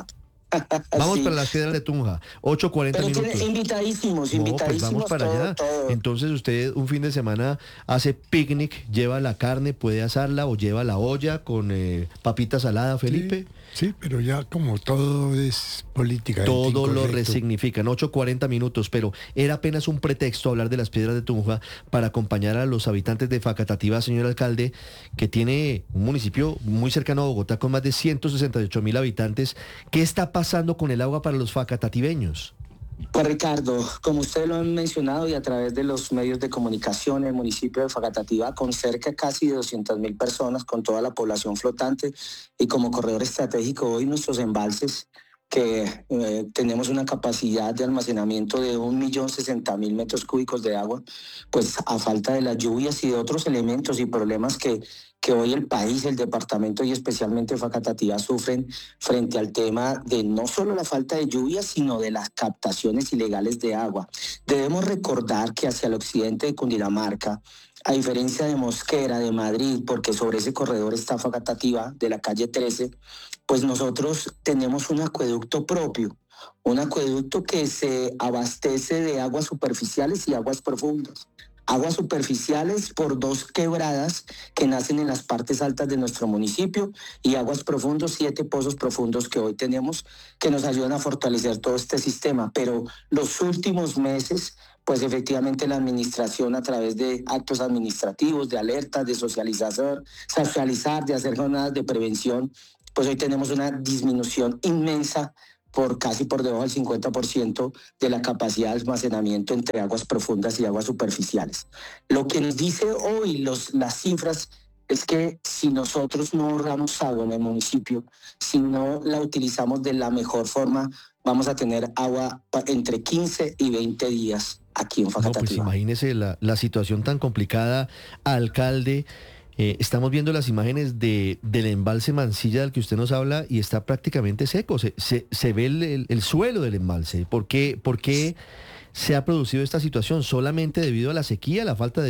Vamos Sí. para las Piedras de Tunja, ocho cuarenta Pero minutos. tiene- invitadísimos, No, invitadísimos. pues vamos para todo, allá. todo. Entonces usted un fin de semana hace picnic, lleva la carne, puede asarla o lleva la olla con eh, papita salada, Felipe. Sí, pero ya como todo es política. Todo lo incorrecto. resignifican, ocho cuarenta minutos, pero era apenas un pretexto hablar de las Piedras de Tunja para acompañar a los habitantes de Facatativá, señor alcalde, que tiene un municipio muy cercano a Bogotá con más de ciento sesenta y ocho mil habitantes. ¿Qué está pasando con el agua para los facatativeños? Pues Ricardo, como ustedes lo han mencionado y a través de los medios de comunicación, el municipio de Facatativá, con cerca casi de doscientas mil personas, con toda la población flotante y como corredor estratégico hoy nuestros embalses, que eh, tenemos una capacidad de almacenamiento de un millón sesenta mil metros cúbicos de agua, pues a falta de las lluvias y de otros elementos y problemas que, que hoy el país, el departamento y especialmente Facatativá sufren frente al tema de no solo la falta de lluvias, sino de las captaciones ilegales de agua. Debemos recordar que hacia el occidente de Cundinamarca, a diferencia de Mosquera, de Madrid, porque sobre ese corredor está Facatativá, de la calle trece, pues nosotros tenemos un acueducto propio, un acueducto que se abastece de aguas superficiales y aguas profundas. Aguas superficiales por dos quebradas que nacen en las partes altas de nuestro municipio y aguas profundos, siete pozos profundos que hoy tenemos que nos ayudan a fortalecer todo este sistema. Pero los últimos meses, pues efectivamente la administración a través de actos administrativos, de alertas, de socializar, socializar, de hacer jornadas de prevención, pues hoy tenemos una disminución inmensa por casi por debajo del cincuenta por ciento de la capacidad de almacenamiento entre aguas profundas y aguas superficiales. Lo que nos dice hoy los, las cifras es que si nosotros no ahorramos agua en el municipio, si no la utilizamos de la mejor forma, vamos a tener agua entre quince y veinte días aquí en Facatativá. No, pues imagínese la, la situación tan complicada, alcalde. Eh, estamos viendo las imágenes de, del embalse Mansilla del que usted nos habla y está prácticamente seco. Se, se, se ve el, el, el suelo del embalse. ¿Por qué, ¿Por qué se ha producido esta situación? ¿Solamente debido a la sequía, la falta de